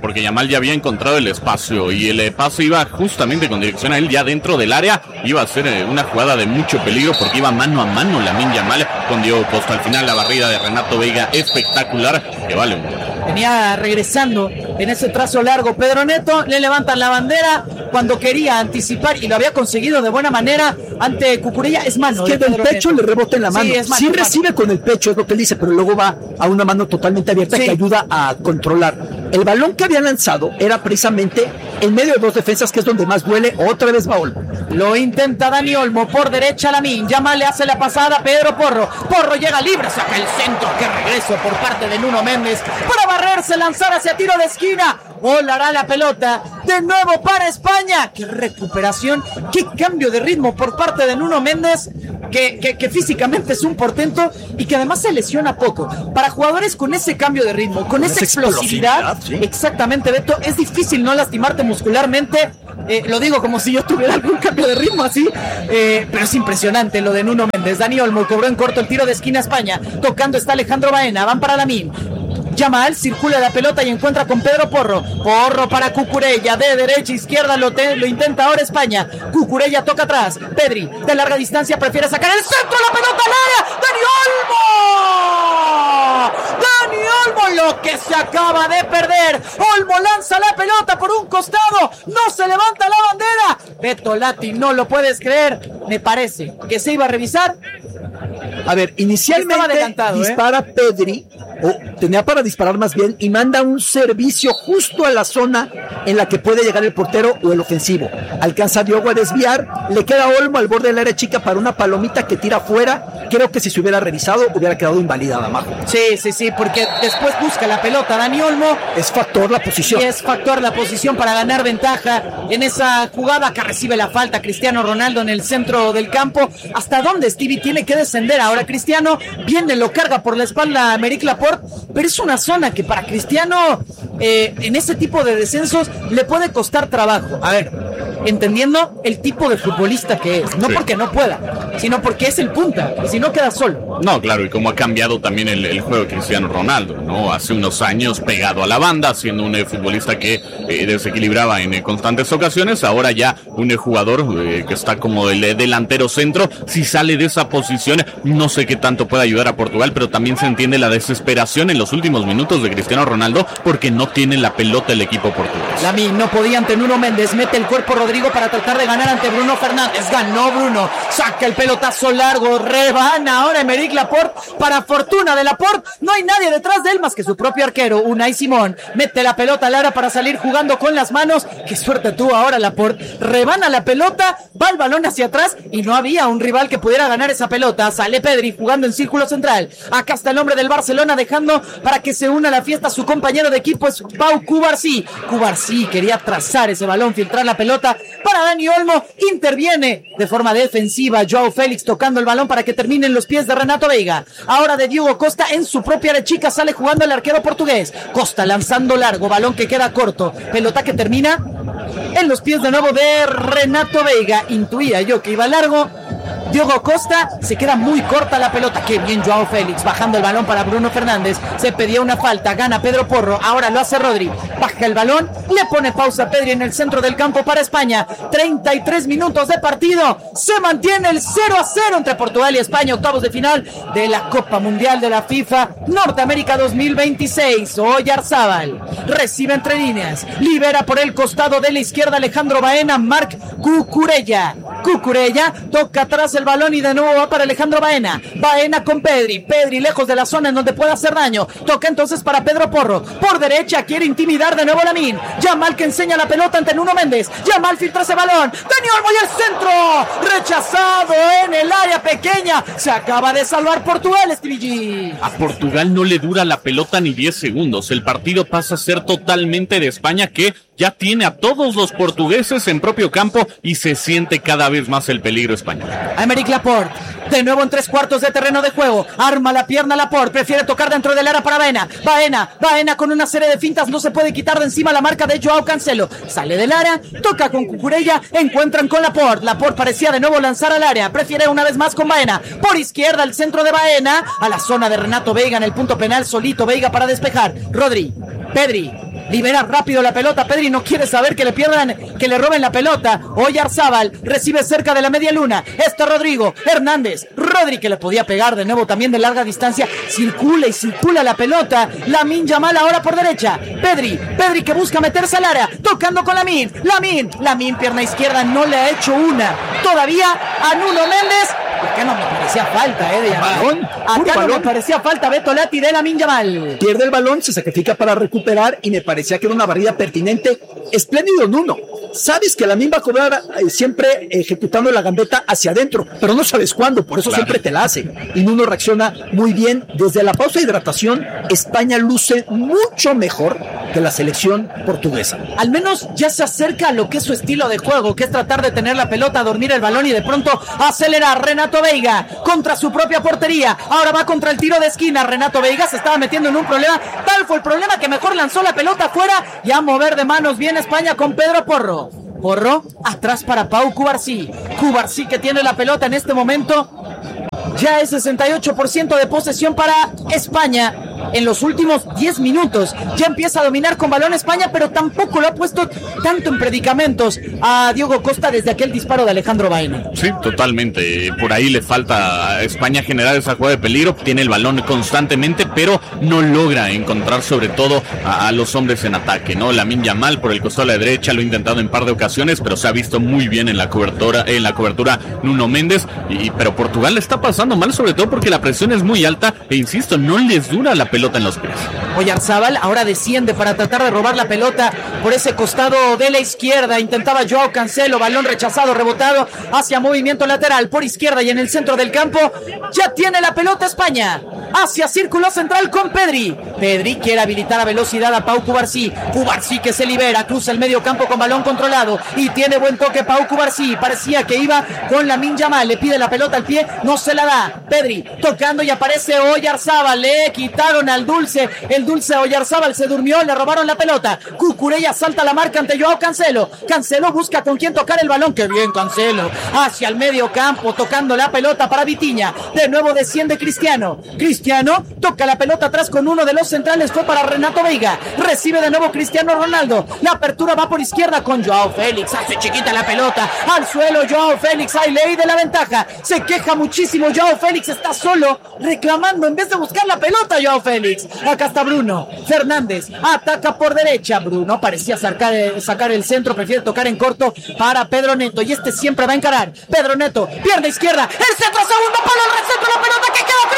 porque Yamal ya había encontrado el espacio y el pase iba justamente con dirección a él, ya dentro del área. Iba a ser eh, una jugada de mucho peligro porque iba mano a mano Lamine Yamal con Diego Costa. Al final la barrida de Renato Veiga espectacular, que vale un gol. Venía regresando en ese trazo largo Pedro Neto, le levantan la bandera cuando quería anticipar y lo había conseguido de buena manera ante Cucurella. Es mano. Es que del pecho Neto le rebota en la mano. Sí, es mano, sí recibe mano con el pecho, es lo que él dice, pero luego va a una mano totalmente abierta, sí, que ayuda a controlar. El balón que había lanzado era precisamente en medio de dos defensas, que es donde más duele. Otra vez va Olmo. Lo intenta Dani Olmo por derecha. Lamine Yamal le hace la pasada a Pedro Porro. Porro llega libre, saca el centro. Qué regreso por parte de Nuno Méndez para barrerse, lanzar hacia tiro de esquina. Volará la pelota de nuevo para España. Qué recuperación, qué cambio de ritmo por parte de Nuno Méndez, que, que, que físicamente es un portento y que además se lesiona poco. Para jugadores con ese cambio de ritmo, con, con esa explosividad, explosividad ¿sí? Exactamente, Beto, es difícil no lastimarte muscularmente. Eh, lo digo como si yo tuviera algún cambio de ritmo así, eh, pero es impresionante lo de Nuno Méndez. Dani Olmo cobró en corto el tiro de esquina a España. Tocando está Alejandro Baena, van para Lamine. Yamal circula la pelota y encuentra con Pedro Porro. Porro para Cucurella, de derecha a izquierda, lo, te, lo intenta ahora España. Cucurella toca atrás. Pedri, de larga distancia, prefiere sacar el centro, la pelota al área. ¡Dani Olmo! ¡Dani Olmo! Lo que se acaba de perder. Olmo lanza la pelota por un costado. No se levanta la bandera. Beto Lati, no lo puedes creer. Me parece que se iba a revisar. A ver, inicialmente dispara ¿eh? Pedri, o tenía para disparar más bien, y manda un servicio justo a la zona en la que puede llegar el portero o el ofensivo. Alcanza a Diogo a desviar, le queda Olmo al borde del área chica para una palomita que tira afuera. Creo que si se hubiera revisado hubiera quedado invalidada abajo. Sí, sí, sí, porque después busca la pelota Dani Olmo. Es factor la posición. Y es factor la posición para ganar ventaja en esa jugada que recibe la falta Cristiano Ronaldo en el centro del campo. ¿Hasta dónde Stevie tiene que descender ahora Cristiano? Viene, lo carga por la espalda a Aymeric Laporte, pero es una zona que para Cristiano eh, en ese tipo de descensos le puede costar trabajo. A ver, entendiendo el tipo de futbolista que es, no sí. porque no pueda, sino porque es el punta, y si no queda solo. No, claro, y cómo ha cambiado también el, el juego de Cristiano Ronaldo, ¿no? Hace unos años pegado a la banda, siendo un eh, futbolista que eh, desequilibraba en eh, constantes ocasiones, ahora ya un eh, jugador eh, que está como el eh, delantero centro. Si sale de esa posición, no sé qué tanto puede ayudar a Portugal, pero también se entiende la desesperación en los últimos minutos de Cristiano Ronaldo porque no tiene la pelota el equipo portugués. Lamine no podía ante Nuno Méndez, mete el cuerpo Rodrigo para tratar de ganar ante Bruno Fernández. Ganó Bruno, saca el pelotazo largo, rebana ahora Aymeric Laporte. Para fortuna de Laporte, no hay nadie detrás de él más que su propio arquero, Unai Simón. Mete la pelota al área para salir jugando con las manos. Qué suerte tuvo ahora Laporte. Rebana la pelota, va el balón hacia atrás y no había un rival que pudiera ganar esa pelota. Sale Pedri jugando en círculo central. Acá está el hombre del Barcelona dejando para que se una a la fiesta su compañero de equipo, es Pau Cubarsí. Cubarsí quería trazar ese balón, filtrar la pelota para Dani Olmo. Interviene de forma defensiva Joao Félix tocando el balón para que termine en los pies de Renato Veiga. Ahora de Diogo Costa en su propia área chica, sale jugando el arquero portugués. Costa lanzando largo, balón que queda corto, pelota que termina en los pies de nuevo de Renato Veiga. Intuía yo que iba largo. Diogo Costa, se queda muy corta la pelota. Qué bien Joao Félix, bajando el balón para Bruno Fernández. Se pedía una falta, gana Pedro Porro. Ahora lo hace Rodri, baja el balón, le pone pausa a Pedri en el centro del campo para España. treinta y tres minutos de partido. Se mantiene el cero a cero entre Portugal y España, octavos de final de la Copa Mundial de la FIFA Norteamérica dos mil veintiséis. Oyarzábal recibe entre líneas, libera por el costado de la izquierda Alejandro Baena. Marc Cucurella. Cucurella toca atrás el balón y de nuevo va para Alejandro Baena. Baena con Pedri. Pedri lejos de la zona en donde puede hacer daño. Toca entonces para Pedro Porro. Por derecha quiere intimidar de nuevo Lamine. Yamal que enseña la pelota ante Nuno Méndez. Yamal filtra ese balón. Dani Olmo y el centro. Rechazado en el área pequeña. Se acaba de salvar Portugal, Stevie G. A Portugal no le dura la pelota ni diez segundos. El partido pasa a ser totalmente de España, que ya tiene a todos los portugueses en propio campo y se siente cada vez más el peligro español. Aymeric Laporte, de nuevo en tres cuartos de terreno de juego, arma la pierna Laporte, prefiere tocar dentro del área para Baena, Baena, Baena con una serie de fintas, no se puede quitar de encima la marca de Joao Cancelo, sale del área, toca con Cucurella, encuentran con Laporte, Laporte parecía de nuevo lanzar al área, prefiere una vez más con Baena, por izquierda el centro de Baena, a la zona de Renato Veiga en el punto penal, solito Veiga para despejar, Rodri, Pedri, libera rápido la pelota. Pedri no quiere saber que le pierdan, que le roben la pelota. Oyarzábal recibe cerca de la media luna. Está Rodrigo Hernández. Rodri, que le podía pegar de nuevo también de larga distancia. Circula y circula la pelota. Lamine Yamal ahora por derecha. Pedri, Pedri que busca meterse al área. Tocando con Lamine. Lamine, Lamine pierna izquierda. No le ha hecho una todavía a Nuno Méndez. Acá no me parecía falta, eh, de Yamal. Acá no me parecía falta, Beto Lati de Lamine Yamal. Pierde el balón, se sacrifica para recuperar y me parecía que era una barrida pertinente. Espléndido Nuno. Sabes que Lamine va a cobrar eh, siempre ejecutando la gambeta hacia adentro, pero no sabes cuándo, por eso claro. Siempre te la hace. Y Nuno reacciona muy bien. Desde la pausa de hidratación, España luce mucho mejor que la selección portuguesa. Al menos ya se acerca a lo que es su estilo de juego, que es tratar de tener la pelota, dormir el balón y de pronto acelerar. Renato Veiga contra su propia portería. Ahora va contra el tiro de esquina. Renato Veiga se estaba metiendo en un problema. Tal fue el problema que mejor lanzó la pelota afuera y a mover de manos bien España con Pedro Porro. Porro atrás para Pau Cubarsí. Cubarsí que tiene la pelota en este momento. Ya es sesenta y ocho por ciento de posesión para España. En los últimos diez minutos ya empieza a dominar con balón España, pero tampoco lo ha puesto tanto en predicamentos a Diogo Costa desde aquel disparo de Alejandro Baena. Sí, totalmente. Por ahí le falta a España generar esa jugada de peligro. Tiene el balón constantemente, pero no logra encontrar sobre todo a, a los hombres en ataque, ¿no? Lamine Yamal por el costado de la derecha lo ha intentado en par de ocasiones, pero se ha visto muy bien en la cobertura, en la cobertura Nuno Méndez. Y, pero Portugal le está pasando mal, sobre todo porque la presión es muy alta e insisto, no les dura la pelota en los pies. Oyarzábal ahora desciende para tratar de robar la pelota por ese costado de la izquierda. Intentaba Joao Cancelo, balón rechazado, rebotado hacia movimiento lateral por izquierda y en el centro del campo. Ya tiene la pelota España hacia círculo central con Pedri. Pedri quiere habilitar a velocidad a Pau Cubarsí. Cubarsí que se libera, cruza el medio campo con balón controlado y tiene buen toque Pau Cubarsí. Parecía que iba con Lamine Yamal, le pide la pelota al pie, no se la da. Pedri tocando y aparece Oyarzábal. Le quitaron al Dulce, el Dulce Oyarzábal se durmió, le robaron la pelota. Cucurella salta la marca ante Joao Cancelo. Cancelo busca con quién tocar el balón. Qué bien Cancelo, hacia el medio campo, tocando la pelota para Vitinha. De nuevo desciende Cristiano. Cristiano toca la pelota atrás con uno de los centrales, fue para Renato Veiga. Recibe de nuevo Cristiano Ronaldo. La apertura va por izquierda con Joao Félix. Hace chiquita la pelota al suelo Joao Félix. Hay ley de la ventaja. Se queja muchísimo Joao Félix, está solo reclamando en vez de buscar la pelota Joao Félix. Acá está Bruno Fernández, ataca por derecha. Bruno parecía sacar, sacar el centro, prefiere tocar en corto para Pedro Neto y este siempre va a encarar. Pedro Neto, pierna izquierda, el centro, segundo palo, el recentra, la pelota que queda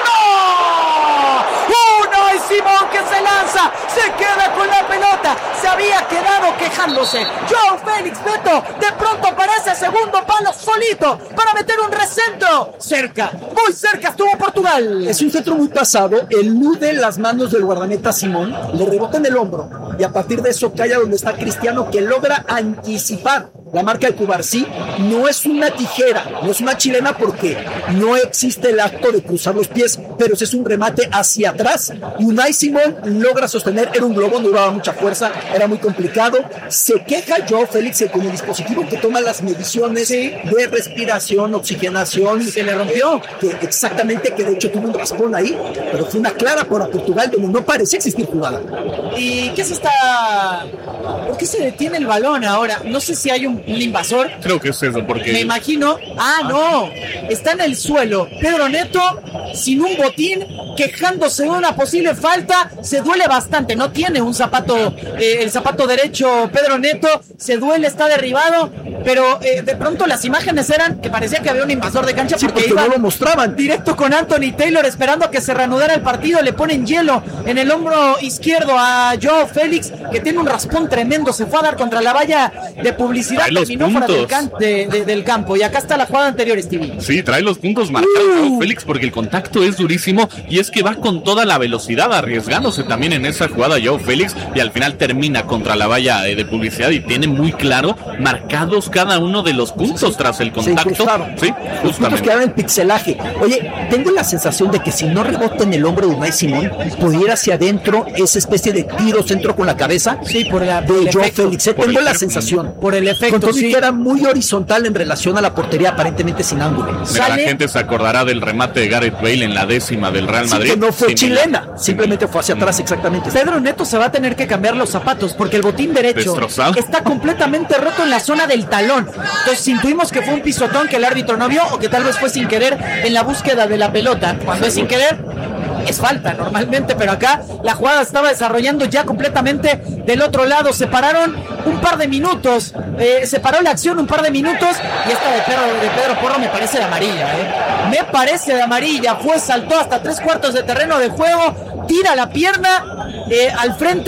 Cristiano. Uno y Simón que se lanza, se queda con la pelota, se había quedado quejándose Joao Félix. Beto, de pronto aparece segundo palo solito para meter un recentro. Cerca, muy cerca estuvo Portugal. Es un centro muy pasado, elude las manos del guardameta Simón, le rebota en el hombro y a partir de eso cae a donde está Cristiano, que logra anticipar la marca de Cubarsí. No es una tijera, no es una chilena porque no existe el acto de cruzar los pies, pero es un remate hacia atrás y Unai Simón logra sostener. Era un globo, no daba mucha fuerza, era muy complicado. Se queja Joao Félix con el dispositivo que toma las mediciones sí. de respiración, oxigenación. Se le rompió. Eh, que exactamente, que de hecho tuvo un raspón ahí, pero fue una clara por Portugal donde no parecía existir jugada. ¿Y qué se está...? ¿Por qué se detiene el balón ahora? No sé si hay un, un invasor. Creo que es eso, porque... Me imagino... Ah, no. Está en el suelo. Pedro Neto, sin un botín, quejándose de una posible falta. Se duele bastante. No tiene un zapato, eh, el zapato derecho Pedro Neto. Se duele, está derribado. Pero eh, de pronto las imágenes eran que parecía que había un invasor de cancha. Sí, porque, porque iban no lo mostraban. Directo con Anthony Taylor esperando a que se reanudara el partido. Le ponen hielo en el hombro izquierdo a Joao Félix, que tiene un raspón tremendo. Se fue a dar contra la valla de publicidad. Terminó fuera del, can- de, de, del campo. Y acá está la jugada anterior, Stevie. Sí, trae los puntos marcados uh. Joao Félix porque el contacto es durísimo y es que va con toda la velocidad, arriesgándose también en esa jugada Joao Félix, y al final termina contra la valla de, de publicidad y tiene muy claro marcados cada uno de los puntos sí, tras el contacto. Sí, los puntos quedaban en pixelaje. Oye, tengo la sensación de que si no rebota en el hombro de Unai Simón, pudiera hacia adentro esa especie de tiro centro con la cabeza sí, por la, de Joao efecto. Félix. Eh, Por tengo el la efecto. sensación. Por el efecto, Con todo y sí. que era muy horizontal en relación a la portería, aparentemente sin ángulo. Mira, Sale- la gente se acordará del remate de Gareth Bale en la décima del Real Sí, Madrid. que no fue Similar. chilena, simplemente fue hacia atrás exactamente. Pedro Neto se va a tener que cambiar los zapatos porque el botín derecho Destrozado. está completamente roto en la zona del talón. Entonces intuimos que fue un pisotón que el árbitro no vio o que tal vez fue sin querer en la búsqueda de la pelota. Cuando es sin querer, es falta normalmente, pero acá la jugada estaba desarrollando ya completamente del otro lado. Se pararon un par de minutos, eh, se paró la acción un par de minutos y esta de Pedro, de Pedro Porro me parece de amarilla. Eh. Me parece de amarilla, fue, saltó hasta tres cuartos de terreno de juego, tira la pierna eh, al frente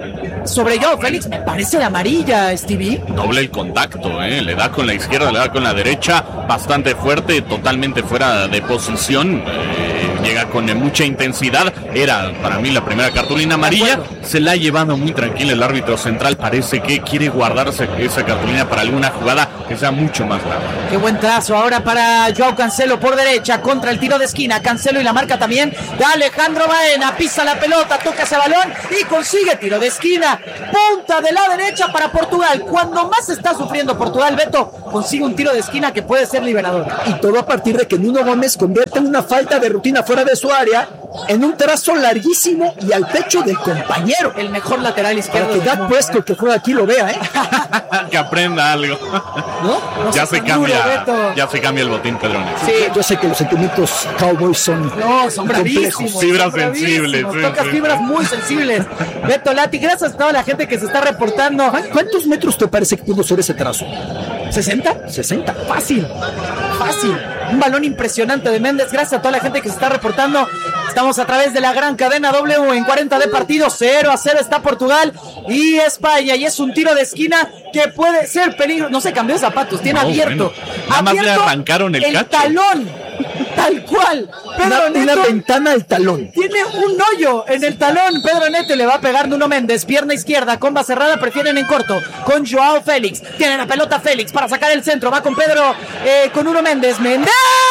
sobre Joao Félix, me parece de amarilla, Stevie. Doble el contacto, ¿eh? Le da con la izquierda, le da con la derecha, bastante fuerte, totalmente fuera de posición. Eh, llega con eh, mucha intensidad. Era para mí la primera cartulina amarilla. Se la ha llevado muy tranquila el árbitro central. Parece que quiere guardarse esa cartulina para alguna jugada que sea mucho más grave. Qué buen trazo ahora para Joao Cancelo por derecha contra el tiro de esquina. Cancelo y la marca también de Alejandro Baena. Pisa la pelota, toca ese balón y consigue tiro de esquina. Punta de la derecha para Portugal. Cuando más está sufriendo Portugal, Beto consigue un tiro de esquina que puede ser liberador. Y todo a partir de que Nuno Gómez convierte una falta de rutina fuera de su área en un trazo larguísimo y al pecho del compañero. El mejor lateral izquierdo. Para que del Dak mundo. Prescott, que juega aquí, lo vea, ¿eh? Que aprenda algo. ¿No? No ya seas se tan cambia, duro, Beto. ya se cambia el botín, Pedrones. Sí. Yo sé que los sentimientos Cowboys son No, son bravísimos. complejos. Fibras son bravísimos. sensibles, sí, Tocas sí, fibras sí. muy sensibles. Beto Lati, gracias a toda la gente que se está reportando. ¿Cuántos metros te parece que pudo ser ese trazo? ¿sesenta? sesenta. Fácil, fácil. Un balón impresionante de Méndez. Gracias a toda la gente que se está reportando. Estamos a través de la gran cadena W en cuarenta de partido. cero a cero está Portugal y España. Y es un tiro de esquina que puede ser peligro. No se cambió de zapatos, tiene No, abierto. bueno. Nada más le abierto arrancaron el cacho. talón. Tal cual. Pedro Una, una Neto ventana al talón. tiene un hoyo en el talón. Pedro Neto le va a pegar Nuno Méndez. Pierna izquierda, comba cerrada, prefieren en corto. Con Joao Félix. Tiene la pelota Félix para sacar el centro. Va con Pedro, eh, con Nuno Méndez. ¡Méndez!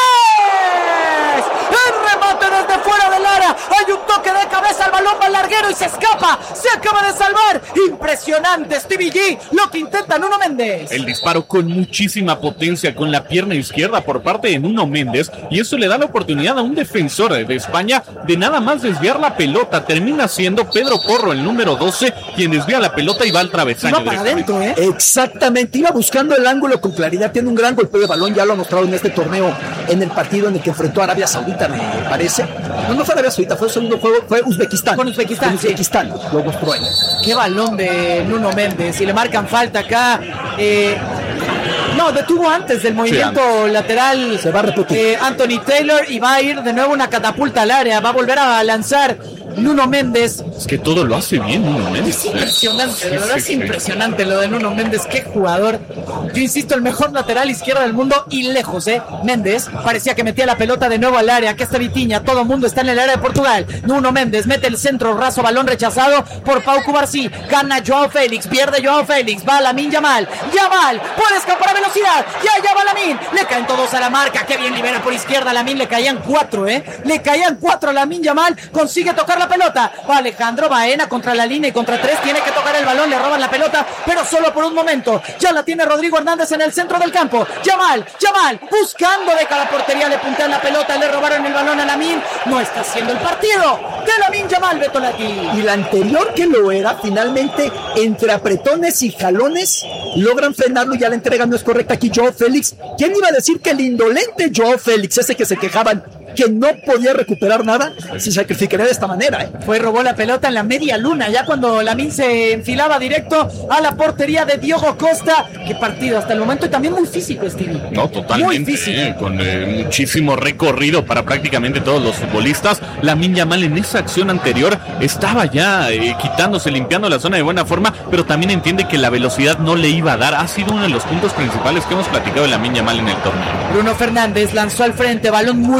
El remate desde fuera del área. Hay un toque de cabeza. El balón va al larguero y se escapa. Se acaba de salvar. Impresionante, Stevie G. Lo que intenta Nuno Méndez. El disparo con muchísima potencia con la pierna izquierda por parte de Nuno Méndez, y eso le da la oportunidad a un defensor de España de nada más desviar la pelota. Termina siendo Pedro Porro, el número doce, quien desvía la pelota y va al travesaño. Va para adentro, ¿eh? Exactamente, iba buscando el ángulo con claridad, tiene un gran golpeo de balón, ya lo ha mostrado en este torneo, en el partido en el que enfrentó a Arabia Saudita, me parece. No, no fue Arabia Saudita, fue el segundo juego, fue Uzbekistán. Con Uzbekistán, Con Uzbekistán, lo mostró ahí. Qué balón de Nuno Méndez. Y le marcan falta acá. Eh, no, detuvo antes del movimiento Sí, lateral. Se va a repetir. eh, Anthony Taylor y va a ir de nuevo una catapulta al área. Va a volver a lanzar Nuno Méndez. Es que todo lo hace bien Nuno Méndez. Es impresionante, de Sí, verdad sí, es sí. impresionante lo de Nuno Méndez. Qué jugador. Yo insisto, el mejor lateral izquierdo del mundo y lejos, ¿eh? Méndez parecía que metía la pelota de nuevo al área. Aquí está Vitinha, todo el mundo está en el área de Portugal. Nuno Méndez mete el centro, raso, balón rechazado por Pau Cubarsí. Gana Joao Félix, pierde Joao Félix. Va Lamine Yamal. Yamal puede escapar a velocidad. Ya, ya va Lamine. Le caen todos a la marca. Qué bien libera por izquierda. Lamine le caían cuatro, ¿eh? Le caían cuatro a Lamine Yamal. Consigue tocar la pelota. Va Alejandro Baena contra la línea y contra tres. Tiene que tocar el balón. Le roban la pelota, pero solo por un momento. Ya la tiene Rodrigo Hernández en el centro del campo. Yamal, Yamal, buscando de cada portería. Le puntean la pelota. Le robaron el balón a Lamine. No está haciendo el partido de Lamine Yamal, Beto Lati. Y la anterior que lo era, finalmente, entre apretones y jalones, logran frenarlo y ya la entrega no es correcta aquí Joao Félix. ¿Quién iba a decir que el indolente Joao Félix, ese que se quejaban que no podía recuperar nada, se sacrificaría de esta manera, ¿eh? Fue, robó la pelota en la media luna, ya cuando Lamine se enfilaba directo a la portería de Diogo Costa. Qué partido hasta el momento, y también muy físico, Stevie. No, totalmente, Muy físico. eh, con eh, muchísimo recorrido para prácticamente todos los futbolistas. Lamine Yamal en esa acción anterior estaba ya eh, quitándose, limpiando la zona de buena forma, pero también entiende que la velocidad no le iba a dar. Ha sido uno de los puntos principales que hemos platicado de Lamine Yamal en el torneo. Bruno Fernández lanzó al frente, balón muy bombeado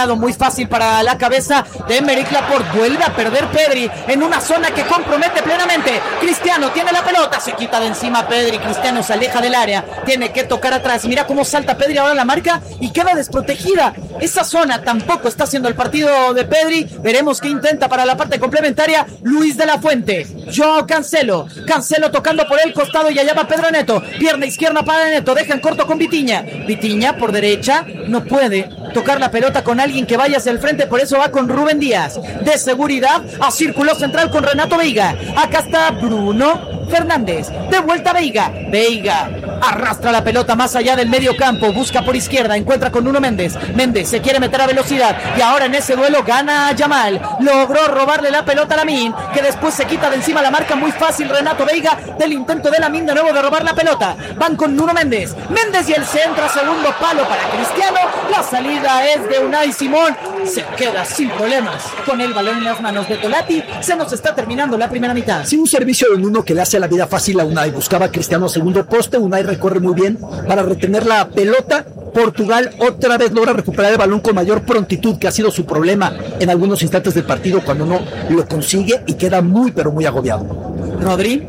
lado, muy fácil para la cabeza de Aymeric Laporte. Vuelve a perder Pedri en una zona que compromete plenamente. Cristiano tiene la pelota, se quita de encima Pedri. Cristiano se aleja del área, tiene que tocar atrás. Mira cómo salta Pedri ahora la marca y queda desprotegida. Esa zona tampoco está haciendo el partido de Pedri. Veremos qué intenta para la parte complementaria Luis de la Fuente. Joao Cancelo, Cancelo tocando por el costado y allá va Pedro Neto. Pierna izquierda para Neto, deja en corto con Vitinha. Vitinha por derecha, no puede tocar la pelota con alguien que vaya hacia el frente, por eso va con Rubén Díaz. De seguridad a círculo central con Renato Veiga. Acá está Bruno Fernández, de vuelta Veiga. Veiga arrastra la pelota más allá del medio campo, busca por izquierda, encuentra con Nuno Méndez. Méndez se quiere meter a velocidad y ahora en ese duelo gana Yamal. Logró robarle la pelota a Lamine, que después se quita de encima la marca muy fácil Renato Veiga del intento de Lamine de nuevo de robar la pelota. Van con Nuno Méndez. Méndez y el centro a segundo palo para Cristiano. La salida es de Unai Simón. Se queda sin problemas con el balón en las manos de Tolati. Se nos está terminando la primera mitad. Sí, un servicio de Nuno que le hace la vida fácil a Unai. Buscaba a Cristiano segundo poste. Unai recorre muy bien para retener la pelota. Portugal otra vez logra recuperar el balón con mayor prontitud, que ha sido su problema en algunos instantes del partido cuando no lo consigue y queda muy pero muy agobiado. Rodri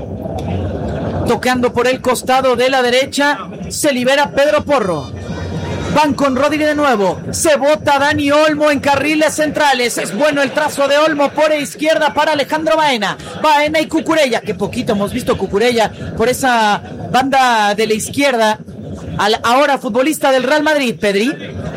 tocando por el costado de la derecha, se libera Pedro Porro. Van con Rodri de nuevo, se bota Dani Olmo en carriles centrales. Es bueno el trazo de Olmo por izquierda para Alejandro Baena. Baena y Cucurella, que poquito hemos visto Cucurella por esa banda de la izquierda. Al ahora futbolista del Real Madrid, Pedri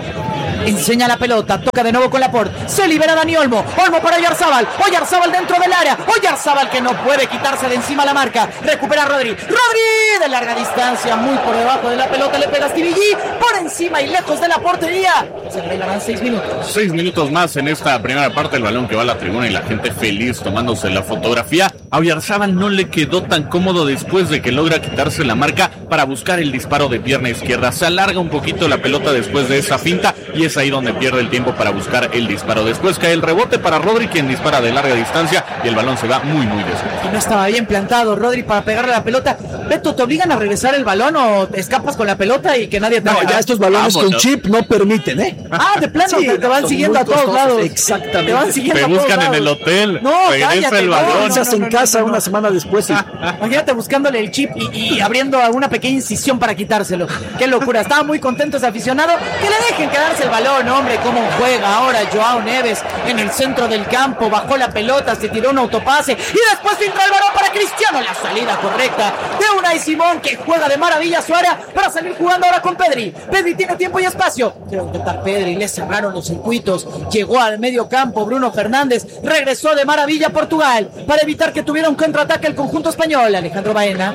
enseña la pelota, toca de nuevo con Laporte, se libera Dani Olmo, Olmo para Oyarzábal, Oyarzábal dentro del área, Oyarzábal que no puede quitarse de encima la marca, recupera a Rodri, Rodri de larga distancia, muy por debajo de la pelota, le pega a Stevie G, por encima y lejos de la portería. Se regalarán seis minutos. Seis minutos más en esta primera parte, el balón que va a la tribuna y la gente feliz tomándose la fotografía. A Oyarzábal no le quedó tan cómodo después de que logra quitarse la marca para buscar el disparo de pierna izquierda. Se alarga un poquito la pelota después de esa finta y es ahí donde pierde el tiempo para buscar el disparo. Después cae el rebote para Rodri, quien dispara de larga distancia y el balón se va muy muy después. Y no estaba bien plantado Rodri para pegarle la pelota. Beto, ¿te obligan a regresar el balón o te escapas con la pelota y que nadie te... No, ya estos balones Vámonos. Con chip no permiten, ¿eh? Ah, de plano, Sí, te, te van son siguiendo muy a todos costosos, lados. exactamente. Te van siguiendo Me a todos buscan en lados. el hotel, No, regresa cállate, el no, balón. no, Estás no, en no, casa no, no. una semana después y... Imagínate buscándole el chip y, y abriendo una pequeña incisión para quitárselo. Qué locura. Estaba muy contento ese aficionado. Que le dejen quedarse el balón, hombre. Cómo juega ahora Joao Neves en el centro del campo. Bajó la pelota, se tiró un autopase y después filtra el balón para Cristiano. La salida correcta de Unai Simón, que juega de maravilla su área para salir jugando ahora con Pedri. Pedri tiene tiempo y espacio. Quiero intentar Pedri. Le cerraron los circuitos. Llegó al medio campo Bruno Fernández. Regresó de maravilla a Portugal para evitar que tuviera un contraataque el conjunto español. Alejandro Baena.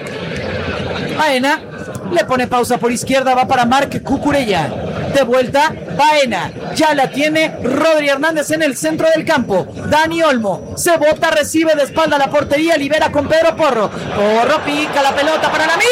Baena le pone pausa por izquierda, va para Marc Cucurella. De vuelta, Baena. Ya la tiene Rodri Hernández en el centro del campo. Dani Olmo se bota, recibe de espalda a la portería, libera con Pedro Porro. Porro pica la pelota para Lamine.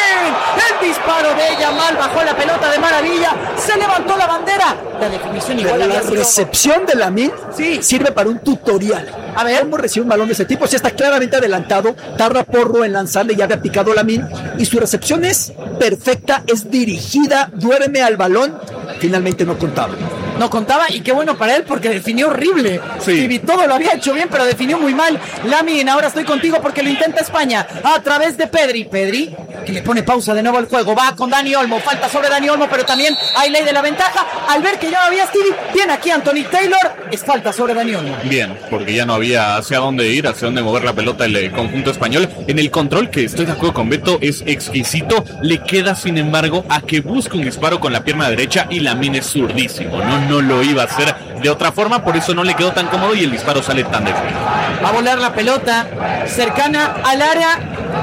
El disparo de Yamal bajó la pelota de maravilla. Se levantó la bandera. La definición igual La había sido... recepción de Lamine Sí. sirve para un tutorial. A ver. ¿Cómo recibe un balón de ese tipo? Si está claramente adelantado, tarda Porro en lanzarle, ya había picado Lamine y su recepción es perfecta, es dirigida, duerme al balón, finalmente no contaba. No contaba y qué bueno para él porque definió horrible. Sí. Y todo lo había hecho bien, pero definió muy mal. Lamine, ahora estoy contigo porque lo intenta España a través de Pedri. Pedri, que le pone pausa de nuevo al juego. Va con Dani Olmo, falta sobre Dani Olmo, pero también hay ley de la ventaja. Al ver que ya no había Stevie, viene aquí Anthony Taylor. Es falta sobre Dani Olmo. Bien, porque ya no había hacia dónde ir, hacia dónde mover la pelota el eh, conjunto español. En el control, que estoy de acuerdo con Beto, es exquisito. Le queda, sin embargo, a que busque un disparo con la pierna derecha y Lamine es zurdísimo. No, no lo iba a hacer de otra forma, por eso no le quedó tan cómodo y el disparo sale tan definido. Va a volar la pelota cercana al área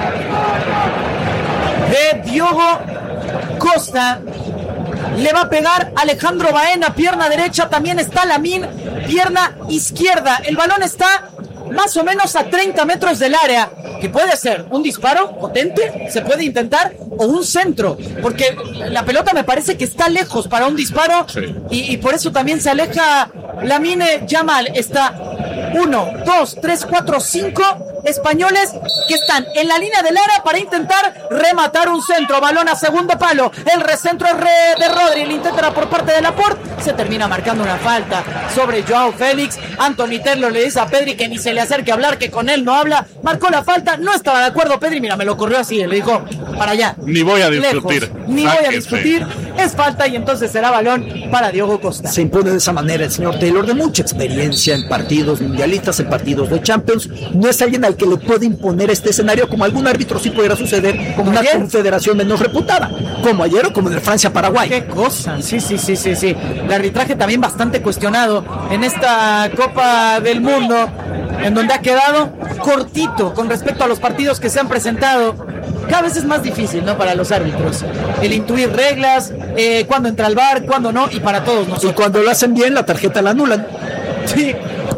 de Diogo Costa. Le va a pegar Alejandro Baena, pierna derecha. También está Lamine, pierna izquierda. El balón está más o menos a treinta metros del área, que puede ser un disparo potente, se puede intentar, o un centro, porque la pelota me parece que está lejos para un disparo. Sí. y, y por eso también se aleja Lamine Yamal. Está uno, dos, tres, cuatro, cinco españoles que están en la línea del área para intentar rematar un centro, balón a segundo palo, el recentro es re de Rodri, el intento era por parte de Laporte, se termina marcando una falta sobre Joao Félix. Anthony Taylor le dice a Pedri que ni se le acerque a hablar, que con él no habla, marcó la falta, no estaba de acuerdo Pedri, mira, me lo corrió así, le dijo, para allá. Ni voy a discutir. Lejos, ni voy a discutir, es falta y entonces será balón para Diogo Costa. Se impone de esa manera el señor Taylor, de mucha experiencia en partidos mundialistas, en partidos de Champions. No es alguien al que le puede imponer este escenario, como algún árbitro sí pudiera suceder con una ayer, confederación menos reputada, como ayer o como en el Francia-Paraguay. Qué cosa, sí, sí, sí, sí, sí. El arbitraje también bastante cuestionado en esta Copa del Mundo, en donde ha quedado cortito con respecto a los partidos que se han presentado. Cada vez es más difícil, ¿no? Para los árbitros el intuir reglas, eh, cuándo entra al V A R, cuándo no, y para todos nosotros. Y cuando lo hacen bien, la tarjeta la anulan. Sí,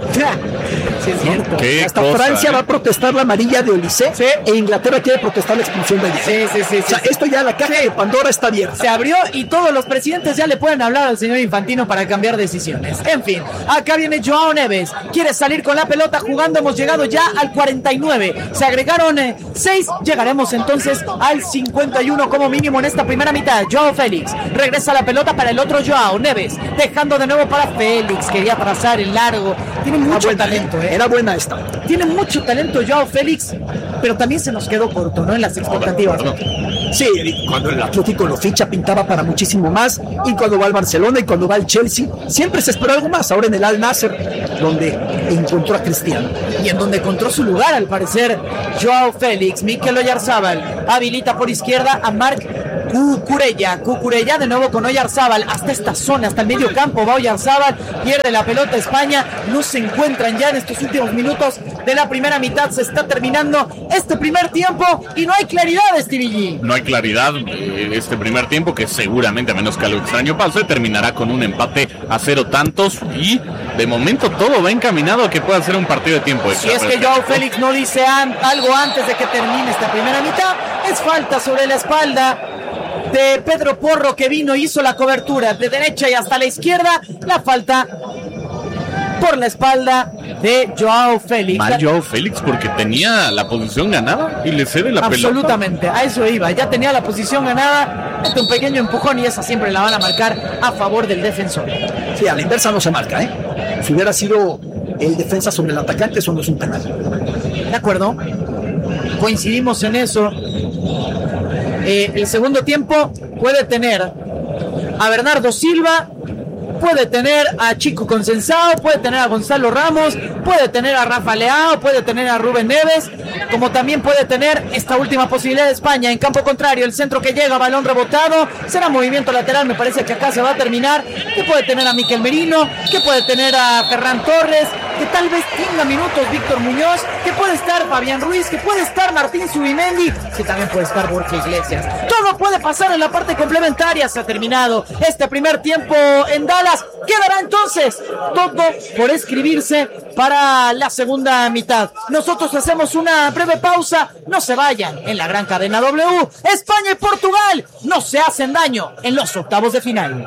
sí es cierto. Hasta cosa, Francia eh? va a protestar la amarilla de Olise, sí. E Inglaterra quiere protestar la expulsión de Olise. Sí, sí, sí. O sea, sí, esto ya, la caja sí. de Pandora está abierta. Se abrió y todos los presidentes ya le pueden hablar al señor Infantino para cambiar decisiones. En fin, acá viene Joao Neves, quiere salir con la pelota jugando, hemos llegado ya al cuarenta y nueve, se agregaron eh, seis, llegaremos entonces al cincuenta y uno como mínimo en esta primera mitad. Joao Félix, regresa la pelota para el otro Joao Neves, dejando de nuevo para Félix, quería trazar el largo, tiene mucho buena, talento, ¿eh? Era buena esta. Tiene mucho talento Joao Félix, pero también se nos quedó corto, ¿no? En las expectativas. Sí, cuando el Atlético lo ficha pintaba para muchísimo más, y cuando va al Barcelona y cuando va al Chelsea siempre se esperó algo más. Ahora en el Al Nassr, donde encontró a Cristiano y en donde encontró su lugar al parecer Joao Félix. Mikel Oyarzábal habilita por izquierda a Marc Cucurella, Cucurella de nuevo con Oyarzábal hasta esta zona, hasta el medio campo va Oyarzábal, pierde la pelota España, no se encuentran ya en estos últimos minutos de la primera mitad, se está terminando este primer tiempo y no hay claridad, Stevie G. No hay claridad en este primer tiempo, que seguramente, a menos que algo extraño pase, terminará con un empate a cero tantos, y de momento todo va encaminado a que pueda ser un partido de tiempo extra. Si es que Joao Félix no dice an- algo antes de que termine esta primera mitad, es falta sobre la espalda de Pedro Porro, que vino y hizo la cobertura de derecha y hasta la izquierda. La falta por la espalda de Joao Félix. Mal Joao Félix, porque tenía la posición ganada y le cede la Absolutamente, pelota. a eso iba, ya tenía la posición ganada, este un pequeño empujón y esa siempre la van a marcar a favor del defensor. Sí, a la inversa no se marca, ¿eh? Si hubiera sido el defensa sobre el atacante, eso no es un penal. De acuerdo, coincidimos en eso. Eh, el segundo tiempo puede tener a Bernardo Silva, puede tener a Chico Consensao, puede tener a Gonzalo Ramos, puede tener a Rafa Leao, puede tener a Rubén Neves, como también puede tener esta última posibilidad de España en campo contrario, el centro que llega, balón rebotado, será movimiento lateral, me parece que acá se va a terminar, que puede tener a Miquel Merino, que puede tener a Ferran Torres, que tal vez tenga minutos Víctor Muñoz, que puede estar Fabián Ruiz, que puede estar Martín Zubimendi, que también puede estar Borja Iglesias. Todo puede pasar en la parte complementaria. Se ha terminado este primer tiempo en Dallas. Quedará entonces todo por escribirse para la segunda mitad. Nosotros hacemos una breve pausa. No se vayan en la gran cadena W. España y Portugal no se hacen daño en los octavos de final.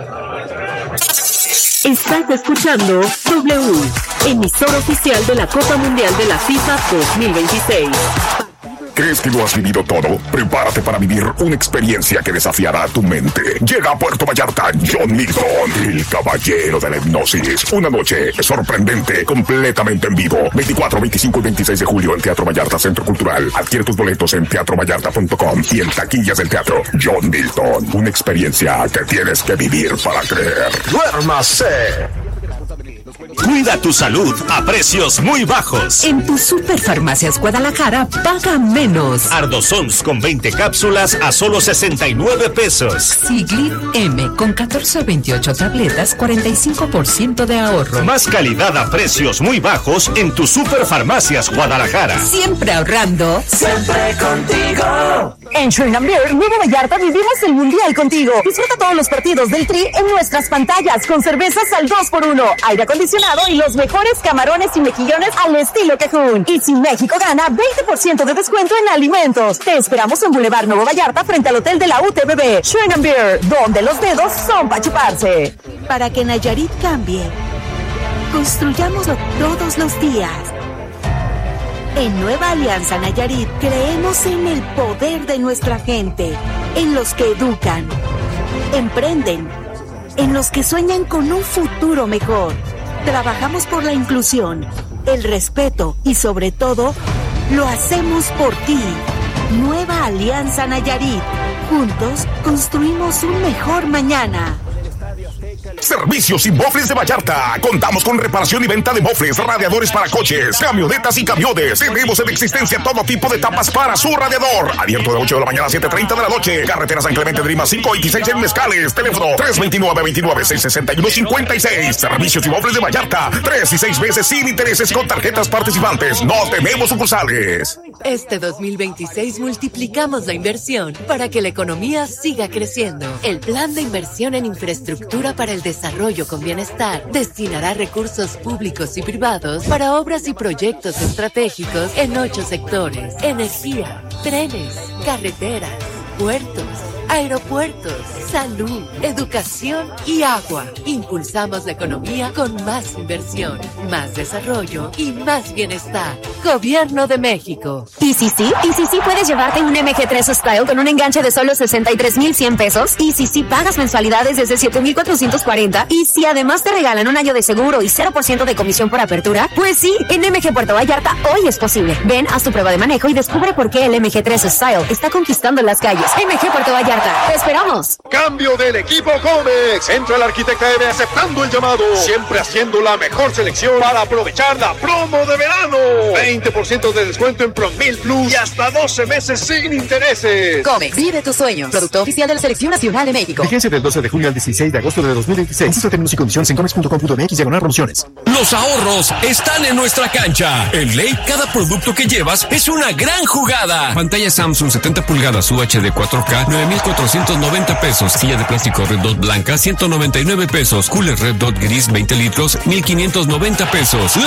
Estás escuchando W, emisor oficial de la Copa Mundial de la FIFA dos mil veintiséis. ¿Crees que lo has vivido todo? Prepárate para vivir una experiencia que desafiará tu mente. Llega a Puerto Vallarta John Milton, el caballero de la hipnosis. Una noche sorprendente, completamente en vivo. veinticuatro, veinticinco y veintiséis de julio en Teatro Vallarta Centro Cultural. Adquiere tus boletos en teatro vallarta punto com y en taquillas del teatro. John Milton, una experiencia que tienes que vivir para creer. ¡Duérmase! Cuida tu salud a precios muy bajos. En tu Superfarmacias Guadalajara, paga menos. Ardosons con veinte cápsulas a solo sesenta y nueve pesos. Siglit M con catorce o veintiocho tabletas, cuarenta y cinco por ciento de ahorro. Más calidad a precios muy bajos en tu Superfarmacias Guadalajara. Siempre ahorrando. Siempre contigo. En Shrine and Beer, Nuevo Vallarta, vivimos el Mundial contigo. Disfruta todos los partidos del Tri en nuestras pantallas con cervezas al dos por uno, aire acondicionado y los mejores camarones y mejillones al estilo Quejún. Y si México gana, veinte por ciento de descuento en alimentos. Te esperamos en Boulevard Nuevo Vallarta frente al hotel de la U T B B. Shrine and Beer, donde los dedos son para chuparse. Para que Nayarit cambie, construyámoslo todos los días. En Nueva Alianza Nayarit creemos en el poder de nuestra gente, en los que educan, emprenden, en los que sueñan con un futuro mejor. Trabajamos por la inclusión, el respeto y sobre todo, lo hacemos por ti. Nueva Alianza Nayarit. Juntos construimos un mejor mañana. Servicios y Mofles de Vallarta. Contamos con reparación y venta de mofles, radiadores para coches, camionetas y camiones. Tenemos en existencia todo tipo de tapas para su radiador. Abierto de ocho de la mañana a siete treinta de la noche. Carretera San Clemente de Lima cinco veintiséis en Mezcales. Teléfono tres dos nueve, veintinueve, seiscientos sesenta y uno, cincuenta y seis. Servicios y Mofles de Vallarta. Tres y seis meses sin intereses con tarjetas participantes. No tenemos sucursales. Este dos mil veintiséis multiplicamos la inversión para que la economía siga creciendo. El Plan de Inversión en Infraestructura para el Desarrollo con Bienestar destinará recursos públicos y privados para obras y proyectos estratégicos en ocho sectores: energía, trenes, carreteras, puertos, aeropuertos, salud, educación y agua. Impulsamos la economía con más inversión, más desarrollo y más bienestar. Gobierno de México. ¿Y si sí? ¿Y si sí puedes llevarte un M G tres Style con un enganche de solo sesenta y tres mil cien pesos? ¿Y si sí pagas mensualidades desde siete mil cuatrocientos cuarenta? ¿Y si además te regalan un año de seguro y cero por ciento de comisión por apertura? Pues sí, en M G Puerto Vallarta hoy es posible. Ven, haz tu prueba de manejo y descubre por qué el M G tres Style está conquistando las calles. M G Puerto Vallarta, te esperamos. Cambio del equipo Comex. Entra el arquitecta M aceptando el llamado. Siempre haciendo la mejor selección para aprovechar la promo de verano. veinte por ciento de descuento en Promil Plus y hasta doce meses sin intereses. Comex, vive tus sueños. Producto oficial de la Selección Nacional de México. Vigencia del doce de junio al dieciséis de agosto de dos mil veintiséis. Consulta términos y condiciones en comex punto com punto m x diagonal promociones. Los ahorros están en nuestra cancha. En Ley, cada producto que llevas es una gran jugada. Pantalla Samsung setenta pulgadas U H D cuatro K, nueve mil cuatrocientos noventa pesos. Silla de plástico Red Dot blanca, ciento noventa y nueve pesos. Cooler Red Dot gris, veinte litros, mil quinientos noventa pesos.